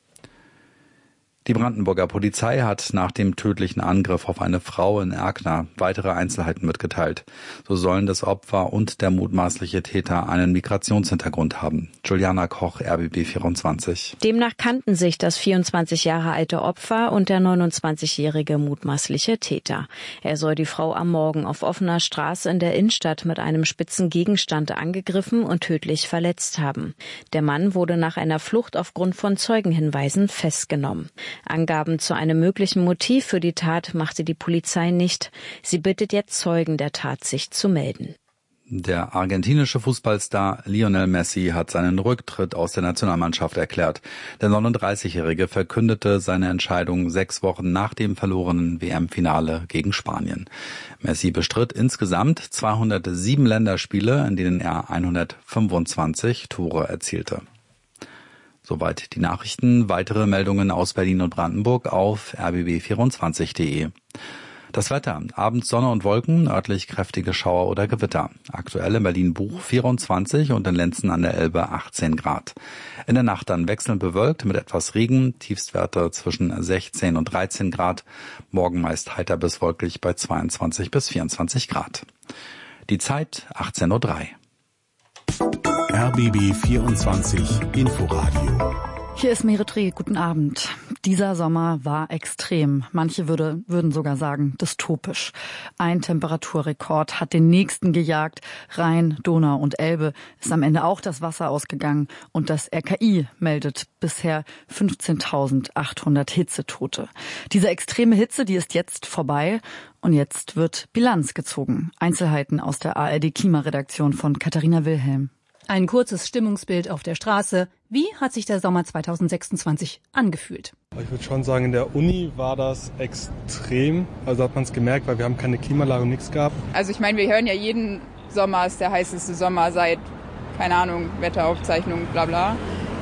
Die Brandenburger Polizei hat nach dem tödlichen Angriff auf eine Frau in Erkner weitere Einzelheiten mitgeteilt. So sollen das Opfer und der mutmaßliche Täter einen Migrationshintergrund haben. Juliana Koch, R B B vierundzwanzig. Demnach kannten sich das vierundzwanzig Jahre alte Opfer und der neunundzwanzigjährige mutmaßliche Täter. Er soll die Frau am Morgen auf offener Straße in der Innenstadt mit einem spitzen Gegenstand angegriffen und tödlich verletzt haben. Der Mann wurde nach einer Flucht aufgrund von Zeugenhinweisen festgenommen. Angaben zu einem möglichen Motiv für die Tat machte die Polizei nicht. Sie bittet jetzt Zeugen der Tat, sich zu melden. Der argentinische Fußballstar Lionel Messi hat seinen Rücktritt aus der Nationalmannschaft erklärt. Der neununddreißigjährige verkündete seine Entscheidung sechs Wochen nach dem verlorenen W M-Finale gegen Spanien. Messi bestritt insgesamt zweihundertsieben Länderspiele, in denen er hundertfünfundzwanzig Tore erzielte. Soweit die Nachrichten. Weitere Meldungen aus Berlin und Brandenburg auf r b b vierundzwanzig punkt d e. Das Wetter. Abends Sonne und Wolken, örtlich kräftige Schauer oder Gewitter. Aktuell in Berlin-Buch vierundzwanzig und in Lenzen an der Elbe achtzehn Grad. In der Nacht dann wechselnd bewölkt mit etwas Regen, Tiefstwerte zwischen sechzehn und dreizehn Grad. Morgen meist heiter bis wolkig bei zweiundzwanzig bis vierundzwanzig Grad. Die Zeit achtzehn Uhr drei. R B B vierundzwanzig Inforadio. Hier ist Meretri, guten Abend. Dieser Sommer war extrem. Manche würde, würden sogar sagen, dystopisch. Ein Temperaturrekord hat den nächsten gejagt. Rhein, Donau und Elbe ist am Ende auch das Wasser ausgegangen. Und das R K I meldet bisher fünfzehntausendachthundert Hitzetote. Diese extreme Hitze, die ist jetzt vorbei. Und jetzt wird Bilanz gezogen. Einzelheiten aus der A R D-Klimaredaktion von Katharina Wilhelm. Ein kurzes Stimmungsbild auf der Straße. Wie hat sich der Sommer zweitausendsechsundzwanzig angefühlt? Ich würde schon sagen, in der Uni war das extrem. Also hat man es gemerkt, weil wir haben keine Klimaanlage und nichts gehabt. Also ich meine, wir hören ja jeden Sommer ist der heißeste Sommer seit, keine Ahnung, Wetteraufzeichnung, bla bla.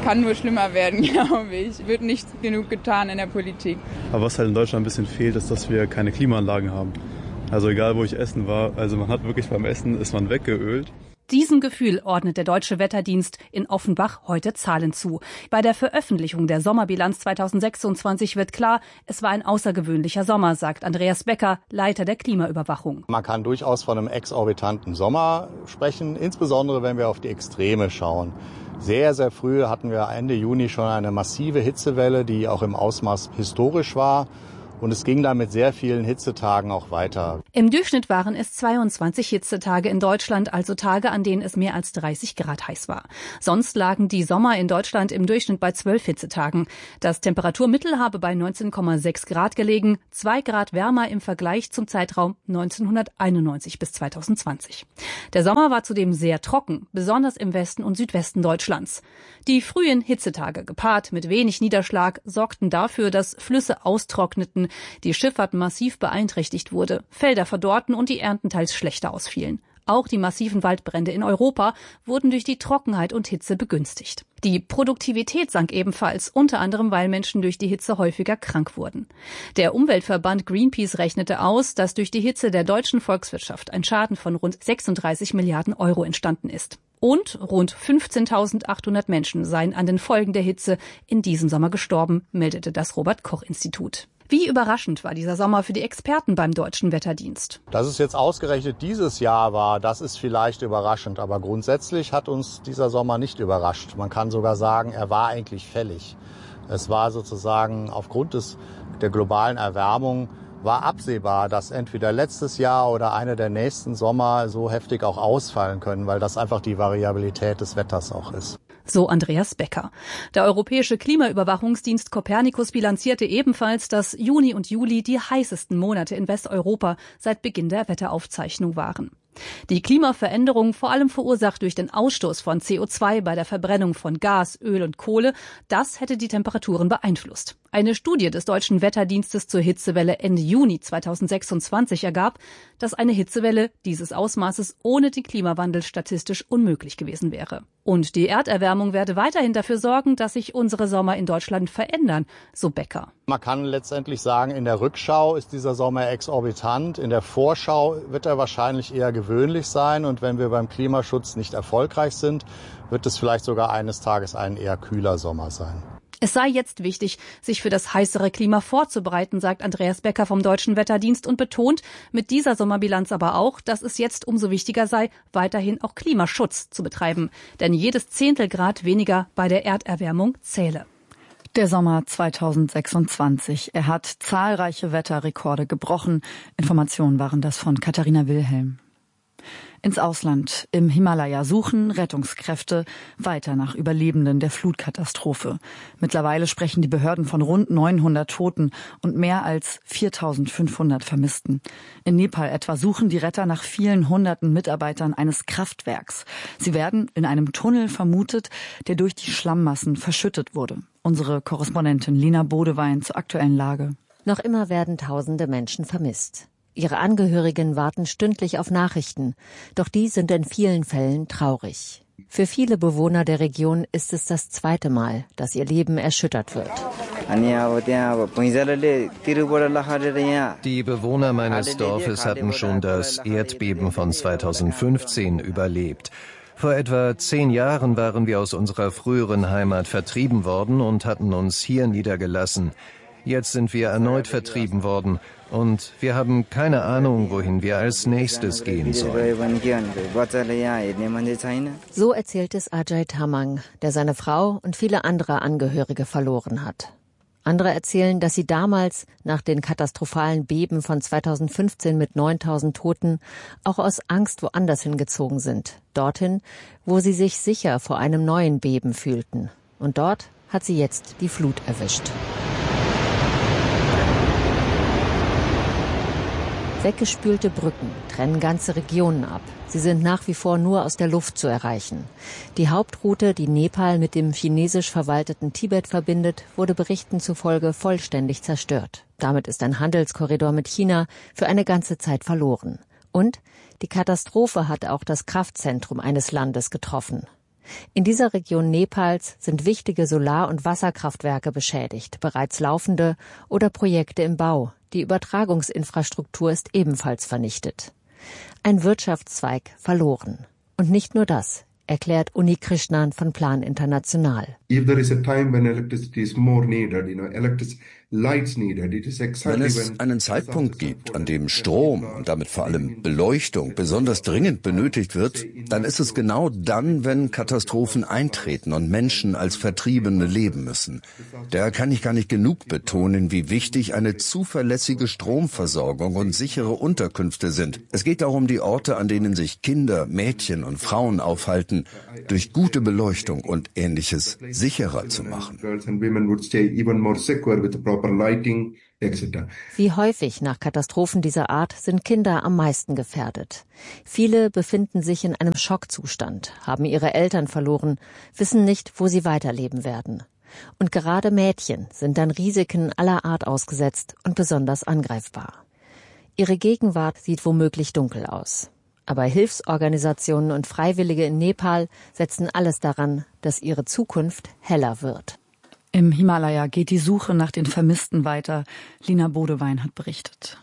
kann nur schlimmer werden, glaube ich. Wird nicht genug getan in der Politik. Aber was halt in Deutschland ein bisschen fehlt, ist, dass wir keine Klimaanlagen haben. Also egal, wo ich essen war, also man hat wirklich beim Essen, ist man weggeölt. Diesem Gefühl ordnet der Deutsche Wetterdienst in Offenbach heute Zahlen zu. Bei der Veröffentlichung der Sommerbilanz zweitausendsechsundzwanzig wird klar, es war ein außergewöhnlicher Sommer, sagt Andreas Becker, Leiter der Klimaüberwachung. Man kann durchaus von einem exorbitanten Sommer sprechen, insbesondere wenn wir auf die Extreme schauen. Sehr, sehr früh hatten wir Ende Juni schon eine massive Hitzewelle, die auch im Ausmaß historisch war. Und es ging dann mit sehr vielen Hitzetagen auch weiter. Im Durchschnitt waren es zweiundzwanzig Hitzetage in Deutschland, also Tage, an denen es mehr als dreißig Grad heiß war. Sonst lagen die Sommer in Deutschland im Durchschnitt bei zwölf Hitzetagen. Das Temperaturmittel habe bei neunzehn Komma sechs Grad gelegen, zwei Grad wärmer im Vergleich zum Zeitraum neunzehnhunderteinundneunzig bis zweitausendzwanzig. Der Sommer war zudem sehr trocken, besonders im Westen und Südwesten Deutschlands. Die frühen Hitzetage, gepaart mit wenig Niederschlag, sorgten dafür, dass Flüsse austrockneten, die Schifffahrt massiv beeinträchtigt wurde, Felder verdorrten und die Ernten teils schlechter ausfielen. Auch die massiven Waldbrände in Europa wurden durch die Trockenheit und Hitze begünstigt. Die Produktivität sank ebenfalls, unter anderem, weil Menschen durch die Hitze häufiger krank wurden. Der Umweltverband Greenpeace rechnete aus, dass durch die Hitze der deutschen Volkswirtschaft ein Schaden von rund sechsunddreißig Milliarden Euro entstanden ist. Und rund fünfzehntausendachthundert Menschen seien an den Folgen der Hitze in diesem Sommer gestorben, meldete das Robert-Koch-Institut. Wie überraschend war dieser Sommer für die Experten beim Deutschen Wetterdienst? Dass es jetzt ausgerechnet dieses Jahr war, das ist vielleicht überraschend. Aber grundsätzlich hat uns dieser Sommer nicht überrascht. Man kann sogar sagen, er war eigentlich fällig. Es war sozusagen aufgrund des, der globalen Erwärmung war absehbar, dass entweder letztes Jahr oder einer der nächsten Sommer so heftig auch ausfallen können, weil das einfach die Variabilität des Wetters auch ist. So Andreas Becker. Der europäische Klimaüberwachungsdienst Copernicus bilanzierte ebenfalls, dass Juni und Juli die heißesten Monate in Westeuropa seit Beginn der Wetteraufzeichnung waren. Die Klimaveränderung, vor allem verursacht durch den Ausstoß von C O zwei bei der Verbrennung von Gas, Öl und Kohle, das hätte die Temperaturen beeinflusst. Eine Studie des Deutschen Wetterdienstes zur Hitzewelle Ende Juni zweitausendsechsundzwanzig ergab, dass eine Hitzewelle dieses Ausmaßes ohne den Klimawandel statistisch unmöglich gewesen wäre. Und die Erderwärmung werde weiterhin dafür sorgen, dass sich unsere Sommer in Deutschland verändern, so Becker. Man kann letztendlich sagen, in der Rückschau ist dieser Sommer exorbitant. In der Vorschau wird er wahrscheinlich eher gewöhnlich sein. Und wenn wir beim Klimaschutz nicht erfolgreich sind, wird es vielleicht sogar eines Tages ein eher kühler Sommer sein. Es sei jetzt wichtig, sich für das heißere Klima vorzubereiten, sagt Andreas Becker vom Deutschen Wetterdienst und betont mit dieser Sommerbilanz aber auch, dass es jetzt umso wichtiger sei, weiterhin auch Klimaschutz zu betreiben. Denn jedes Zehntel Grad weniger bei der Erderwärmung zähle. Der Sommer zweitausendsechsundzwanzig. Er hat zahlreiche Wetterrekorde gebrochen. Informationen waren das von Katharina Wilhelm. Ins Ausland. Im Himalaya suchen Rettungskräfte weiter nach Überlebenden der Flutkatastrophe. Mittlerweile sprechen die Behörden von rund neunhundert Toten und mehr als viertausendfünfhundert Vermissten. In Nepal etwa suchen die Retter nach vielen hunderten Mitarbeitern eines Kraftwerks. Sie werden in einem Tunnel vermutet, der durch die Schlammmassen verschüttet wurde. Unsere Korrespondentin Lina Bodewein zur aktuellen Lage. Noch immer werden tausende Menschen vermisst. Ihre Angehörigen warten stündlich auf Nachrichten, doch die sind in vielen Fällen traurig. Für viele Bewohner der Region ist es das zweite Mal, dass ihr Leben erschüttert wird. Die Bewohner meines Dorfes hatten schon das Erdbeben von zweitausendfünfzehn überlebt. Vor etwa zehn Jahren waren wir aus unserer früheren Heimat vertrieben worden und hatten uns hier niedergelassen. Jetzt sind wir erneut vertrieben worden und wir haben keine Ahnung, wohin wir als nächstes gehen sollen. So erzählt es Ajay Tamang, der seine Frau und viele andere Angehörige verloren hat. Andere erzählen, dass sie damals, nach den katastrophalen Beben von zweitausendfünfzehn mit neuntausend Toten, auch aus Angst woanders hingezogen sind. Dorthin, wo sie sich sicher vor einem neuen Beben fühlten. Und dort hat sie jetzt die Flut erwischt. Weggespülte Brücken trennen ganze Regionen ab. Sie sind nach wie vor nur aus der Luft zu erreichen. Die Hauptroute, die Nepal mit dem chinesisch verwalteten Tibet verbindet, wurde Berichten zufolge vollständig zerstört. Damit ist ein Handelskorridor mit China für eine ganze Zeit verloren. Und die Katastrophe hat auch das Kraftzentrum eines Landes getroffen. In dieser Region Nepals sind wichtige Solar- und Wasserkraftwerke beschädigt, bereits laufende oder Projekte im Bau. Die Übertragungsinfrastruktur ist ebenfalls vernichtet. Ein Wirtschaftszweig verloren. Und nicht nur das, erklärt Uni Krishnan von Plan International. If there is a time when electricity is more needed, you know, electric lights needed, it is exactly wenn es einen Zeitpunkt gibt, an dem Strom und damit vor allem Beleuchtung besonders dringend benötigt wird, dann ist es genau dann, wenn Katastrophen eintreten und Menschen als Vertriebene leben müssen. Da kann ich gar nicht genug betonen, wie wichtig eine zuverlässige Stromversorgung und sichere Unterkünfte sind. Es geht darum, die Orte, an denen sich Kinder, Mädchen und Frauen aufhalten, durch gute Beleuchtung und Ähnliches sicherer zu machen. Wie häufig nach Katastrophen dieser Art sind Kinder am meisten gefährdet. Viele befinden sich in einem Schockzustand, haben ihre Eltern verloren, wissen nicht, wo sie weiterleben werden. Und gerade Mädchen sind dann Risiken aller Art ausgesetzt und besonders angreifbar. Ihre Gegenwart sieht womöglich dunkel aus. Aber Hilfsorganisationen und Freiwillige in Nepal setzen alles daran, dass ihre Zukunft heller wird. Im Himalaya geht die Suche nach den Vermissten weiter. Lina Bodewein hat berichtet.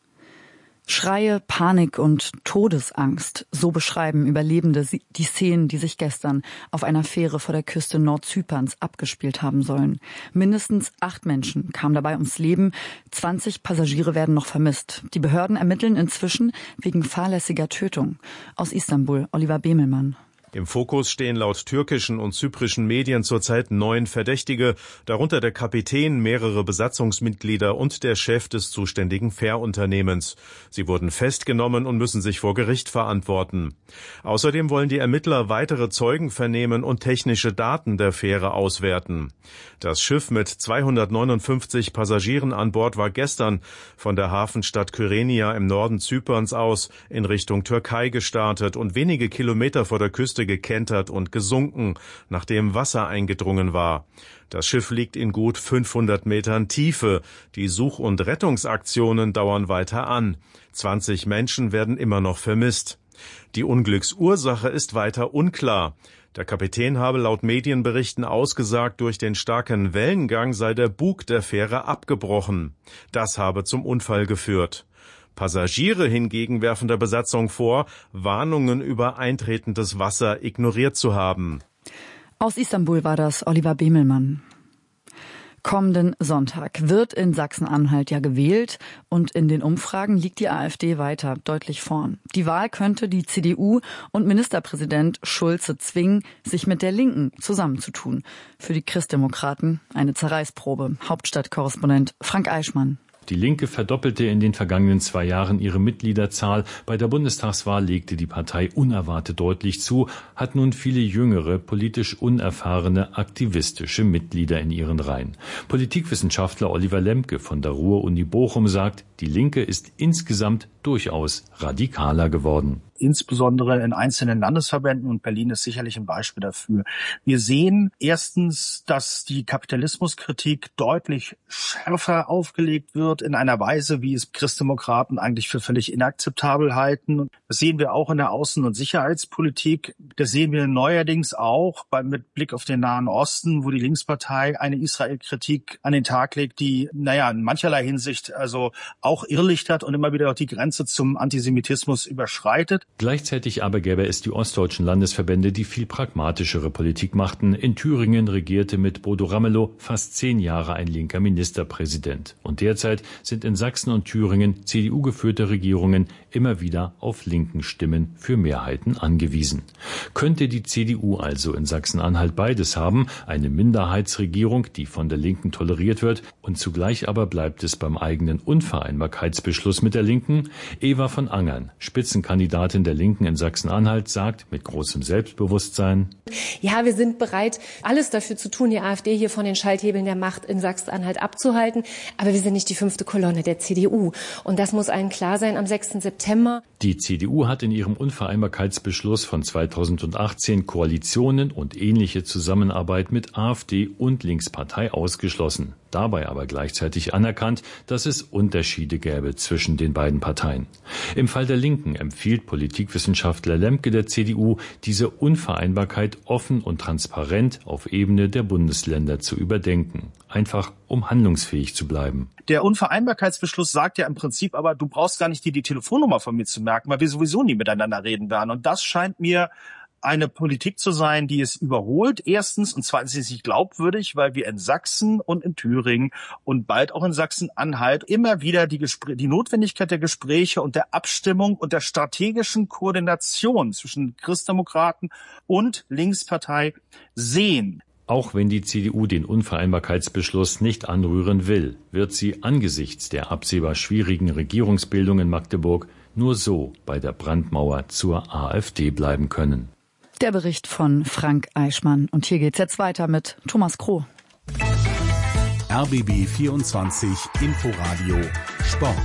Schreie, Panik und Todesangst, so beschreiben Überlebende die Szenen, die sich gestern auf einer Fähre vor der Küste Nordzyperns abgespielt haben sollen. Mindestens acht Menschen kamen dabei ums Leben, zwanzig Passagiere werden noch vermisst. Die Behörden ermitteln inzwischen wegen fahrlässiger Tötung. Aus Istanbul, Oliver Bemelmann. Im Fokus stehen laut türkischen und zyprischen Medien zurzeit neun Verdächtige, darunter der Kapitän, mehrere Besatzungsmitglieder und der Chef des zuständigen Fährunternehmens. Sie wurden festgenommen und müssen sich vor Gericht verantworten. Außerdem wollen die Ermittler weitere Zeugen vernehmen und technische Daten der Fähre auswerten. Das Schiff mit zweihundertneunundfünfzig Passagieren an Bord war gestern von der Hafenstadt Kyrenia im Norden Zyperns aus in Richtung Türkei gestartet und wenige Kilometer vor der Küste gekentert und gesunken, nachdem Wasser eingedrungen war. Das Schiff liegt in gut fünfhundert Metern Tiefe. Die Such- und Rettungsaktionen dauern weiter an. zwanzig Menschen werden immer noch vermisst. Die Unglücksursache ist weiter unklar. Der Kapitän habe laut Medienberichten ausgesagt, durch den starken Wellengang sei der Bug der Fähre abgebrochen. Das habe zum Unfall geführt. Passagiere hingegen werfen der Besatzung vor, Warnungen über eintretendes Wasser ignoriert zu haben. Aus Istanbul war das Oliver Bemelmann. Kommenden Sonntag wird in Sachsen-Anhalt ja gewählt und in den Umfragen liegt die AfD weiter deutlich vorn. Die Wahl könnte die C D U und Ministerpräsident Schulze zwingen, sich mit der Linken zusammenzutun. Für die Christdemokraten eine Zerreißprobe. Hauptstadtkorrespondent Frank Eichmann. Die Linke verdoppelte in den vergangenen zwei Jahren ihre Mitgliederzahl. Bei der Bundestagswahl legte die Partei unerwartet deutlich zu, hat nun viele jüngere, politisch unerfahrene, aktivistische Mitglieder in ihren Reihen. Politikwissenschaftler Oliver Lemke von der Ruhr-Uni Bochum sagt, die Linke ist insgesamt durchaus radikaler geworden. Insbesondere in einzelnen Landesverbänden, und Berlin ist sicherlich ein Beispiel dafür. Wir sehen erstens, dass die Kapitalismuskritik deutlich schärfer aufgelegt wird, in einer Weise, wie es Christdemokraten eigentlich für völlig inakzeptabel halten. Das sehen wir auch in der Außen- und Sicherheitspolitik. Das sehen wir neuerdings auch bei, mit Blick auf den Nahen Osten, wo die Linkspartei eine Israel-Kritik an den Tag legt, die, naja, in mancherlei Hinsicht also auch irrlichtert und immer wieder auch die Grenze zum Antisemitismus überschreitet. Gleichzeitig aber gäbe es die ostdeutschen Landesverbände, die viel pragmatischere Politik machten. In Thüringen regierte mit Bodo Ramelow fast zehn Jahre ein linker Ministerpräsident. Und derzeit sind in Sachsen und Thüringen C D U-geführte Regierungen immer wieder auf linken Stimmen für Mehrheiten angewiesen. Könnte die C D U also in Sachsen-Anhalt beides haben, eine Minderheitsregierung, die von der Linken toleriert wird, und zugleich aber bleibt es beim eigenen Unvereinbarkeitsbeschluss mit der Linken? Eva von Angern, Spitzenkandidatin der Linken in Sachsen-Anhalt, sagt mit großem Selbstbewusstsein: Ja, wir sind bereit, alles dafür zu tun, die AfD hier von den Schalthebeln der Macht in Sachsen-Anhalt abzuhalten. Aber wir sind nicht die fünfte Kolonne der C D U. Und das muss allen klar sein am sechsten September. Die C D U hat in ihrem Unvereinbarkeitsbeschluss von zweitausendachtzehn Koalitionen und ähnliche Zusammenarbeit mit AfD und Linkspartei ausgeschlossen. Dabei aber gleichzeitig anerkannt, dass es Unterschiede gäbe zwischen den beiden Parteien. Im Fall der Linken empfiehlt Politikwissenschaftler Lemke der C D U, diese Unvereinbarkeit offen und transparent auf Ebene der Bundesländer zu überdenken. Einfach um handlungsfähig zu bleiben. Der Unvereinbarkeitsbeschluss sagt ja im Prinzip aber, du brauchst gar nicht dir die Telefonnummer von mir zu merken, weil wir sowieso nie miteinander reden werden. Und das scheint mir eine Politik zu sein, die es überholt. Erstens und zweitens ist es nicht glaubwürdig, weil wir in Sachsen und in Thüringen und bald auch in Sachsen-Anhalt immer wieder die, Gespr- die Notwendigkeit der Gespräche und der Abstimmung und der strategischen Koordination zwischen Christdemokraten und Linkspartei sehen. Auch wenn die C D U den Unvereinbarkeitsbeschluss nicht anrühren will, wird sie angesichts der absehbar schwierigen Regierungsbildung in Magdeburg nur so bei der Brandmauer zur AfD bleiben können. Der Bericht von Frank Eichmann. Und hier geht's jetzt weiter mit Thomas Kroh. R B B vierundzwanzig Inforadio Sport.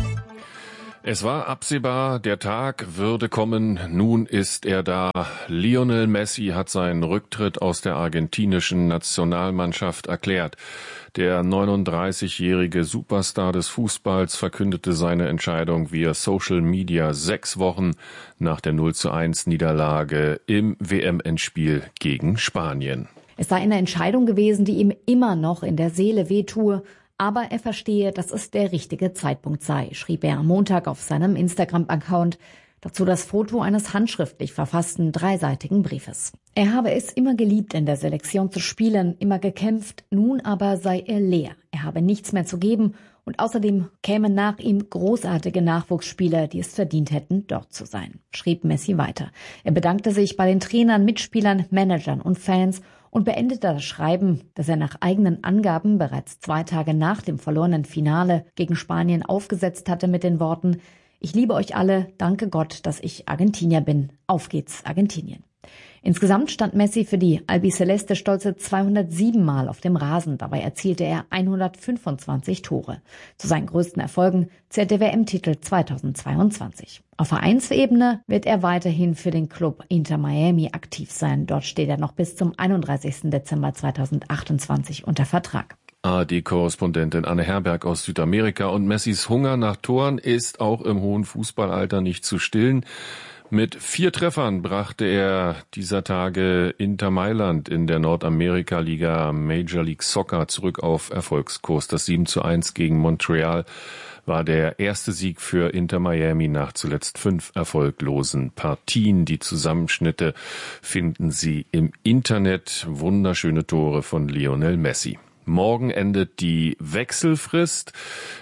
Es war absehbar, der Tag würde kommen, nun ist er da. Lionel Messi hat seinen Rücktritt aus der argentinischen Nationalmannschaft erklärt. Der neununddreißigjährige Superstar des Fußballs verkündete seine Entscheidung via Social Media sechs Wochen nach der null zu eins Niederlage im W M-Endspiel gegen Spanien. Es sei eine Entscheidung gewesen, die ihm immer noch in der Seele wehtue. Aber er verstehe, dass es der richtige Zeitpunkt sei, schrieb er am Montag auf seinem Instagram-Account. Dazu das Foto eines handschriftlich verfassten dreiseitigen Briefes. Er habe es immer geliebt, in der Selektion zu spielen, immer gekämpft, nun aber sei er leer. Er habe nichts mehr zu geben und außerdem kämen nach ihm großartige Nachwuchsspieler, die es verdient hätten, dort zu sein, schrieb Messi weiter. Er bedankte sich bei den Trainern, Mitspielern, Managern und Fans und beendete das Schreiben, das er nach eigenen Angaben bereits zwei Tage nach dem verlorenen Finale gegen Spanien aufgesetzt hatte, mit den Worten: Ich liebe euch alle, danke Gott, dass ich Argentinier bin. Auf geht's, Argentinien. Insgesamt stand Messi für die Albiceleste stolze zweihundertsieben Mal auf dem Rasen. Dabei erzielte er hundertfünfundzwanzig Tore. Zu seinen größten Erfolgen zählt der W M-Titel zweitausendzweiundzwanzig. Auf Vereinsebene wird er weiterhin für den Club Inter Miami aktiv sein. Dort steht er noch bis zum einunddreißigsten Dezember zweitausendachtundzwanzig unter Vertrag. A R D-Korrespondentin Anne Herberg aus Südamerika. Und Messis Hunger nach Toren ist auch im hohen Fußballalter nicht zu stillen. Mit vier Treffern brachte er dieser Tage Inter Mailand in der Nordamerika-Liga Major League Soccer zurück auf Erfolgskurs. Das sieben zu eins gegen Montreal war der erste Sieg für Inter Miami nach zuletzt fünf erfolglosen Partien. Die Zusammenschnitte finden Sie im Internet. Wunderschöne Tore von Lionel Messi. Morgen endet die Wechselfrist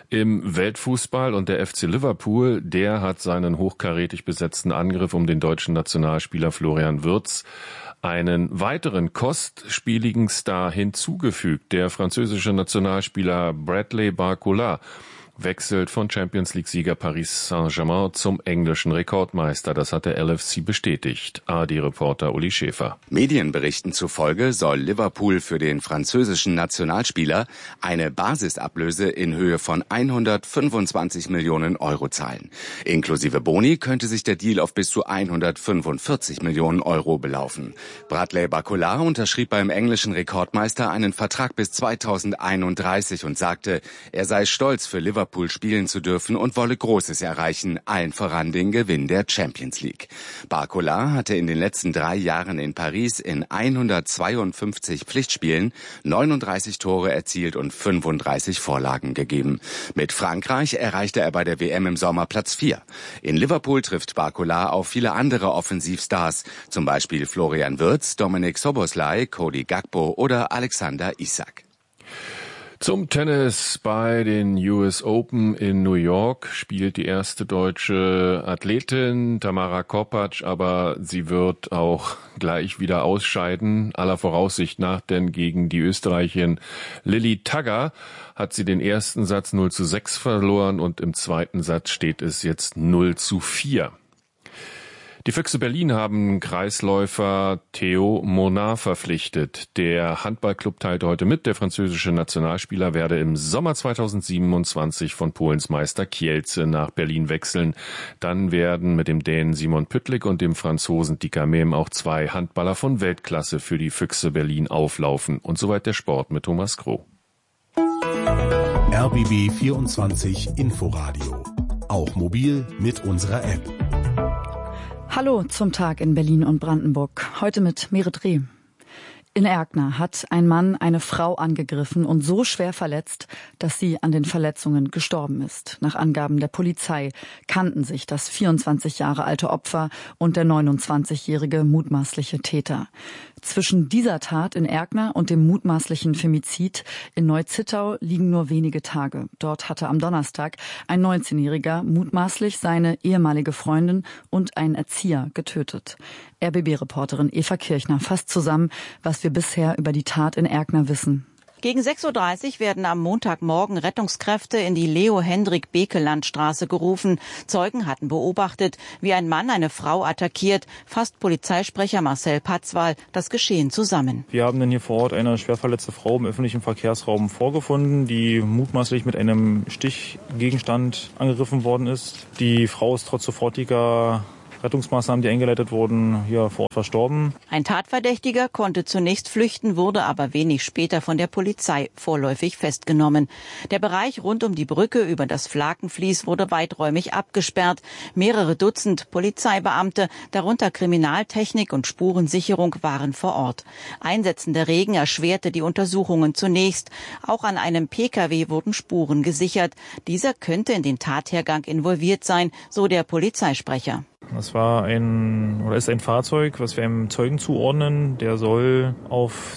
im Weltfußball und der F C Liverpool, der hat seinen hochkarätig besetzten Angriff um den deutschen Nationalspieler Florian Wirtz einen weiteren kostspieligen Star hinzugefügt. Der französische Nationalspieler Bradley Barcola wechselt von Champions-League-Sieger Paris Saint-Germain zum englischen Rekordmeister. Das hat der L F C bestätigt. A R D-Reporter Uli Schäfer. Medienberichten zufolge soll Liverpool für den französischen Nationalspieler eine Basisablöse in Höhe von hundertfünfundzwanzig Millionen Euro zahlen. Inklusive Boni könnte sich der Deal auf bis zu hundertfünfundvierzig Millionen Euro belaufen. Bradley Barcola unterschrieb beim englischen Rekordmeister einen Vertrag bis zweitausendeinunddreißig und sagte, er sei stolz, für Liverpool spielen zu dürfen und wolle Großes erreichen, allen voran den Gewinn der Champions League. Barcola hatte in den letzten drei Jahren in Paris in hundertzweiundfünfzig Pflichtspielen neununddreißig Tore erzielt und fünfunddreißig Vorlagen gegeben. Mit Frankreich erreichte er bei der W M im Sommer Platz vier. In Liverpool trifft Barcola auf viele andere Offensivstars, zum Beispiel Florian Wirtz, Dominik Szoboszlai, Cody Gakpo oder Alexander Isak. Zum Tennis bei den U S Open in New York spielt die erste deutsche Athletin Tamara Korpatsch, aber sie wird auch gleich wieder ausscheiden, aller Voraussicht nach, denn gegen die Österreicherin Lilly Tagger hat sie den ersten Satz null zu sechs verloren und im zweiten Satz steht es jetzt null zu vier. Die Füchse Berlin haben Kreisläufer Theo Monard verpflichtet. Der Handballclub teilte heute mit, der französische Nationalspieler werde im Sommer zweitausendsiebenundzwanzig von Polens Meister Kielce nach Berlin wechseln. Dann werden mit dem Dänen Simon Püttlik und dem Franzosen Dika Mem auch zwei Handballer von Weltklasse für die Füchse Berlin auflaufen. Und soweit der Sport mit Thomas Kroh. R B B vierundzwanzig Inforadio. Auch mobil mit unserer App. Hallo zum Tag in Berlin und Brandenburg. Heute mit Merit Reh. In Erkner hat ein Mann eine Frau angegriffen und so schwer verletzt, dass sie an den Verletzungen gestorben ist. Nach Angaben der Polizei kannten sich das vierundzwanzig Jahre alte Opfer und der neunundzwanzigjährige mutmaßliche Täter. Zwischen dieser Tat in Erkner und dem mutmaßlichen Femizid in Neu-Zittau liegen nur wenige Tage. Dort hatte am Donnerstag ein neunzehnjähriger mutmaßlich seine ehemalige Freundin und einen Erzieher getötet. R B B-Reporterin Eva Kirchner fasst zusammen, was wir bisher über die Tat in Erkner wissen. Gegen sechs Uhr dreißig werden am Montagmorgen Rettungskräfte in die Leo-Hendrik-Beke-Landstraße gerufen. Zeugen hatten beobachtet, wie ein Mann eine Frau attackiert. Fasst Polizeisprecher Marcel Patzwal das Geschehen zusammen. Wir haben dann hier vor Ort eine schwer verletzte Frau im öffentlichen Verkehrsraum vorgefunden, die mutmaßlich mit einem Stichgegenstand angegriffen worden ist. Die Frau ist trotz sofortiger Rettungsmaßnahmen, die eingeleitet wurden, hier vor Ort verstorben. Ein Tatverdächtiger konnte zunächst flüchten, wurde aber wenig später von der Polizei vorläufig festgenommen. Der Bereich rund um die Brücke über das Flakenfließ wurde weiträumig abgesperrt. Mehrere Dutzend Polizeibeamte, darunter Kriminaltechnik und Spurensicherung, waren vor Ort. Einsetzender Regen erschwerte die Untersuchungen zunächst. Auch an einem Pkw wurden Spuren gesichert. Dieser könnte in den Tathergang involviert sein, so der Polizeisprecher. Das war ein oder ist ein Fahrzeug, was wir einem Zeugen zuordnen. Der soll auf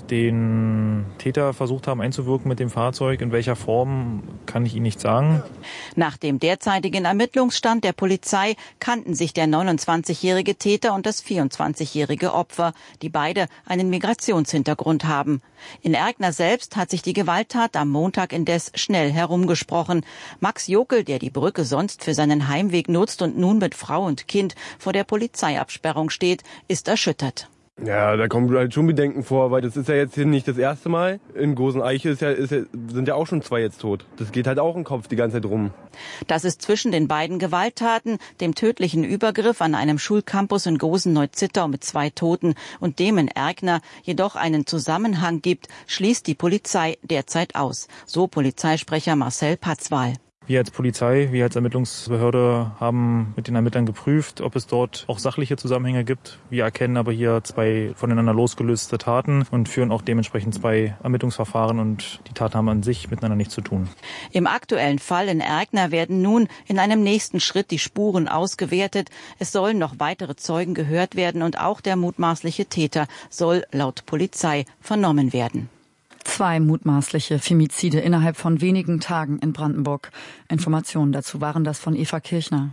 den Täter versucht haben einzuwirken mit dem Fahrzeug. In welcher Form, kann ich Ihnen nicht sagen. Nach dem derzeitigen Ermittlungsstand der Polizei kannten sich der neunundzwanzigjährige Täter und das vierundzwanzigjährige Opfer, die beide einen Migrationshintergrund haben. In Erkner selbst hat sich die Gewalttat am Montag indes schnell herumgesprochen. Max Jokel, der die Brücke sonst für seinen Heimweg nutzt und nun mit Frau und Kind vor der Polizeiabsperrung steht, ist erschüttert. Ja, da kommen halt schon Bedenken vor, weil das ist ja jetzt hier nicht das erste Mal. In Gosen-Eiche ist ja, ist ja, sind ja auch schon zwei jetzt tot. Das geht halt auch im Kopf die ganze Zeit rum. Dass es zwischen den beiden Gewalttaten, dem tödlichen Übergriff an einem Schulcampus in Gosen-Neu-Zittau mit zwei Toten und dem in Erkner jedoch einen Zusammenhang gibt, schließt die Polizei derzeit aus. So Polizeisprecher Marcel Patzwal. Wir als Polizei, wir als Ermittlungsbehörde haben mit den Ermittlern geprüft, ob es dort auch sachliche Zusammenhänge gibt. Wir erkennen aber hier zwei voneinander losgelöste Taten und führen auch dementsprechend zwei Ermittlungsverfahren und die Taten haben an sich miteinander nichts zu tun. Im aktuellen Fall in Erkner werden nun in einem nächsten Schritt die Spuren ausgewertet. Es sollen noch weitere Zeugen gehört werden und auch der mutmaßliche Täter soll laut Polizei vernommen werden. Zwei mutmaßliche Femizide innerhalb von wenigen Tagen in Brandenburg. Informationen dazu waren das von Eva Kirchner.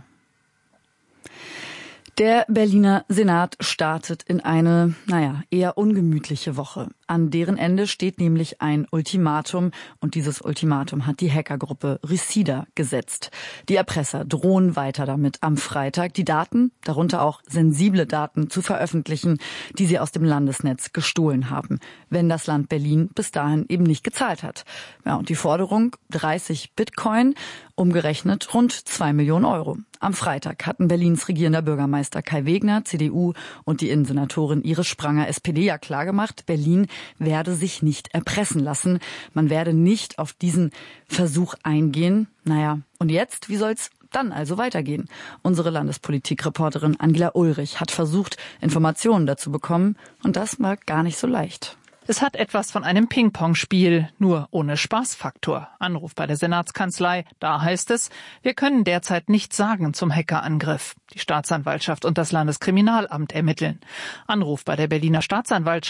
Der Berliner Senat startet in eine, naja, eher ungemütliche Woche. An deren Ende steht nämlich ein Ultimatum und dieses Ultimatum hat die Hackergruppe Resida gesetzt. Die Erpresser drohen weiter damit, am Freitag die Daten, darunter auch sensible Daten, zu veröffentlichen, die sie aus dem Landesnetz gestohlen haben, wenn das Land Berlin bis dahin eben nicht gezahlt hat. Ja, und die Forderung dreißig Bitcoin, umgerechnet rund zwei Millionen Euro. Am Freitag hatten Berlins regierender Bürgermeister Kai Wegner, C D U, und die Innensenatorin Iris Spranger, S P D, ja klargemacht, Berlin werde sich nicht erpressen lassen. Man werde nicht auf diesen Versuch eingehen. Naja, und jetzt, wie soll's dann also weitergehen? Unsere Landespolitikreporterin Angela Ulrich hat versucht, Informationen dazu bekommen, und das war gar nicht so leicht. Es hat etwas von einem Ping-Pong-Spiel, nur ohne Spaßfaktor. Anruf bei der Senatskanzlei, da heißt es, wir können derzeit nichts sagen zum Hackerangriff. Die Staatsanwaltschaft und das Landeskriminalamt ermitteln. Anruf bei der Berliner Staatsanwaltschaft,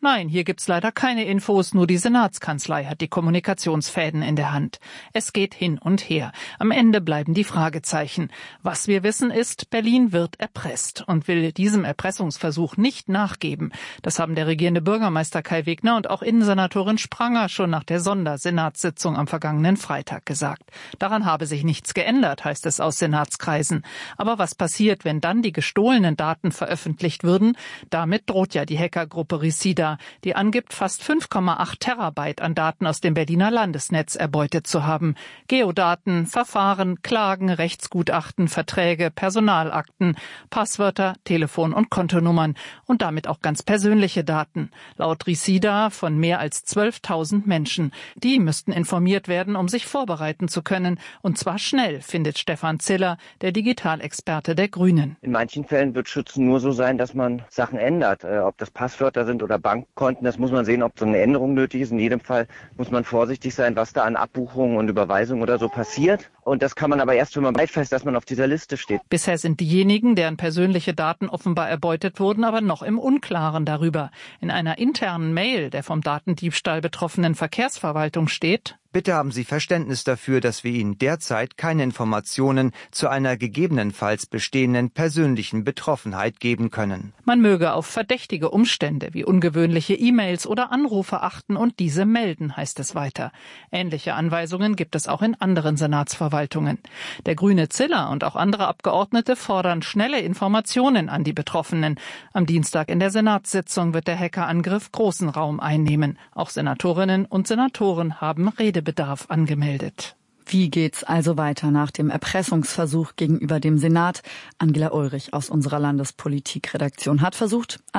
Nein, hier gibt's leider keine Infos, nur die Senatskanzlei hat die Kommunikationsfäden in der Hand. Es geht hin und her. Am Ende bleiben die Fragezeichen. Was wir wissen ist, Berlin wird erpresst und will diesem Erpressungsversuch nicht nachgeben. Das haben der regierende Bürgermeister Kai Wegner und auch Innensenatorin Spranger schon nach der Sondersenatssitzung am vergangenen Freitag gesagt. Daran habe sich nichts geändert, heißt es aus Senatskreisen. Aber was passiert, wenn dann die gestohlenen Daten veröffentlicht würden? Damit droht ja die Hackergruppe Risida, die angibt, fast fünf Komma acht Terabyte an Daten aus dem Berliner Landesnetz erbeutet zu haben. Geodaten, Verfahren, Klagen, Rechtsgutachten, Verträge, Personalakten, Passwörter, Telefon- und Kontonummern und damit auch ganz persönliche Daten. Laut Risida von mehr als zwölftausend Menschen. Die müssten informiert werden, um sich vorbereiten zu können. Und zwar schnell, findet Stefan Ziller, der Digitalexperte der Grünen. In manchen Fällen wird Schützen nur so sein, dass man Sachen ändert. Äh, ob das Passwörter sind oder Bankkonten, das muss man sehen, ob so eine Änderung nötig ist. In jedem Fall muss man vorsichtig sein, was da an Abbuchungen und Überweisungen oder so passiert. Und das kann man aber erst, wenn man weit fest, dass man auf dieser Liste steht. Bisher sind diejenigen, deren persönliche Daten offenbar erbeutet wurden, aber noch im Unklaren darüber. In einer internen Mail der vom Datendiebstahl betroffenen Verkehrsverwaltung steht: Bitte haben Sie Verständnis dafür, dass wir Ihnen derzeit keine Informationen zu einer gegebenenfalls bestehenden persönlichen Betroffenheit geben können. Man möge auf verdächtige Umstände wie ungewöhnliche E-Mails oder Anrufe achten und diese melden, heißt es weiter. Ähnliche Anweisungen gibt es auch in anderen Senatsverwaltungen. Der grüne Ziller und auch andere Abgeordnete fordern schnelle Informationen an die Betroffenen. Am Dienstag in der Senatssitzung wird der Hackerangriff großen Raum einnehmen. Auch Senatorinnen und Senatoren haben Rede Bedarf angemeldet. Wie geht's also weiter nach dem Erpressungsversuch gegenüber dem Senat? Angela Ulrich aus unserer Landespolitikredaktion hat versucht,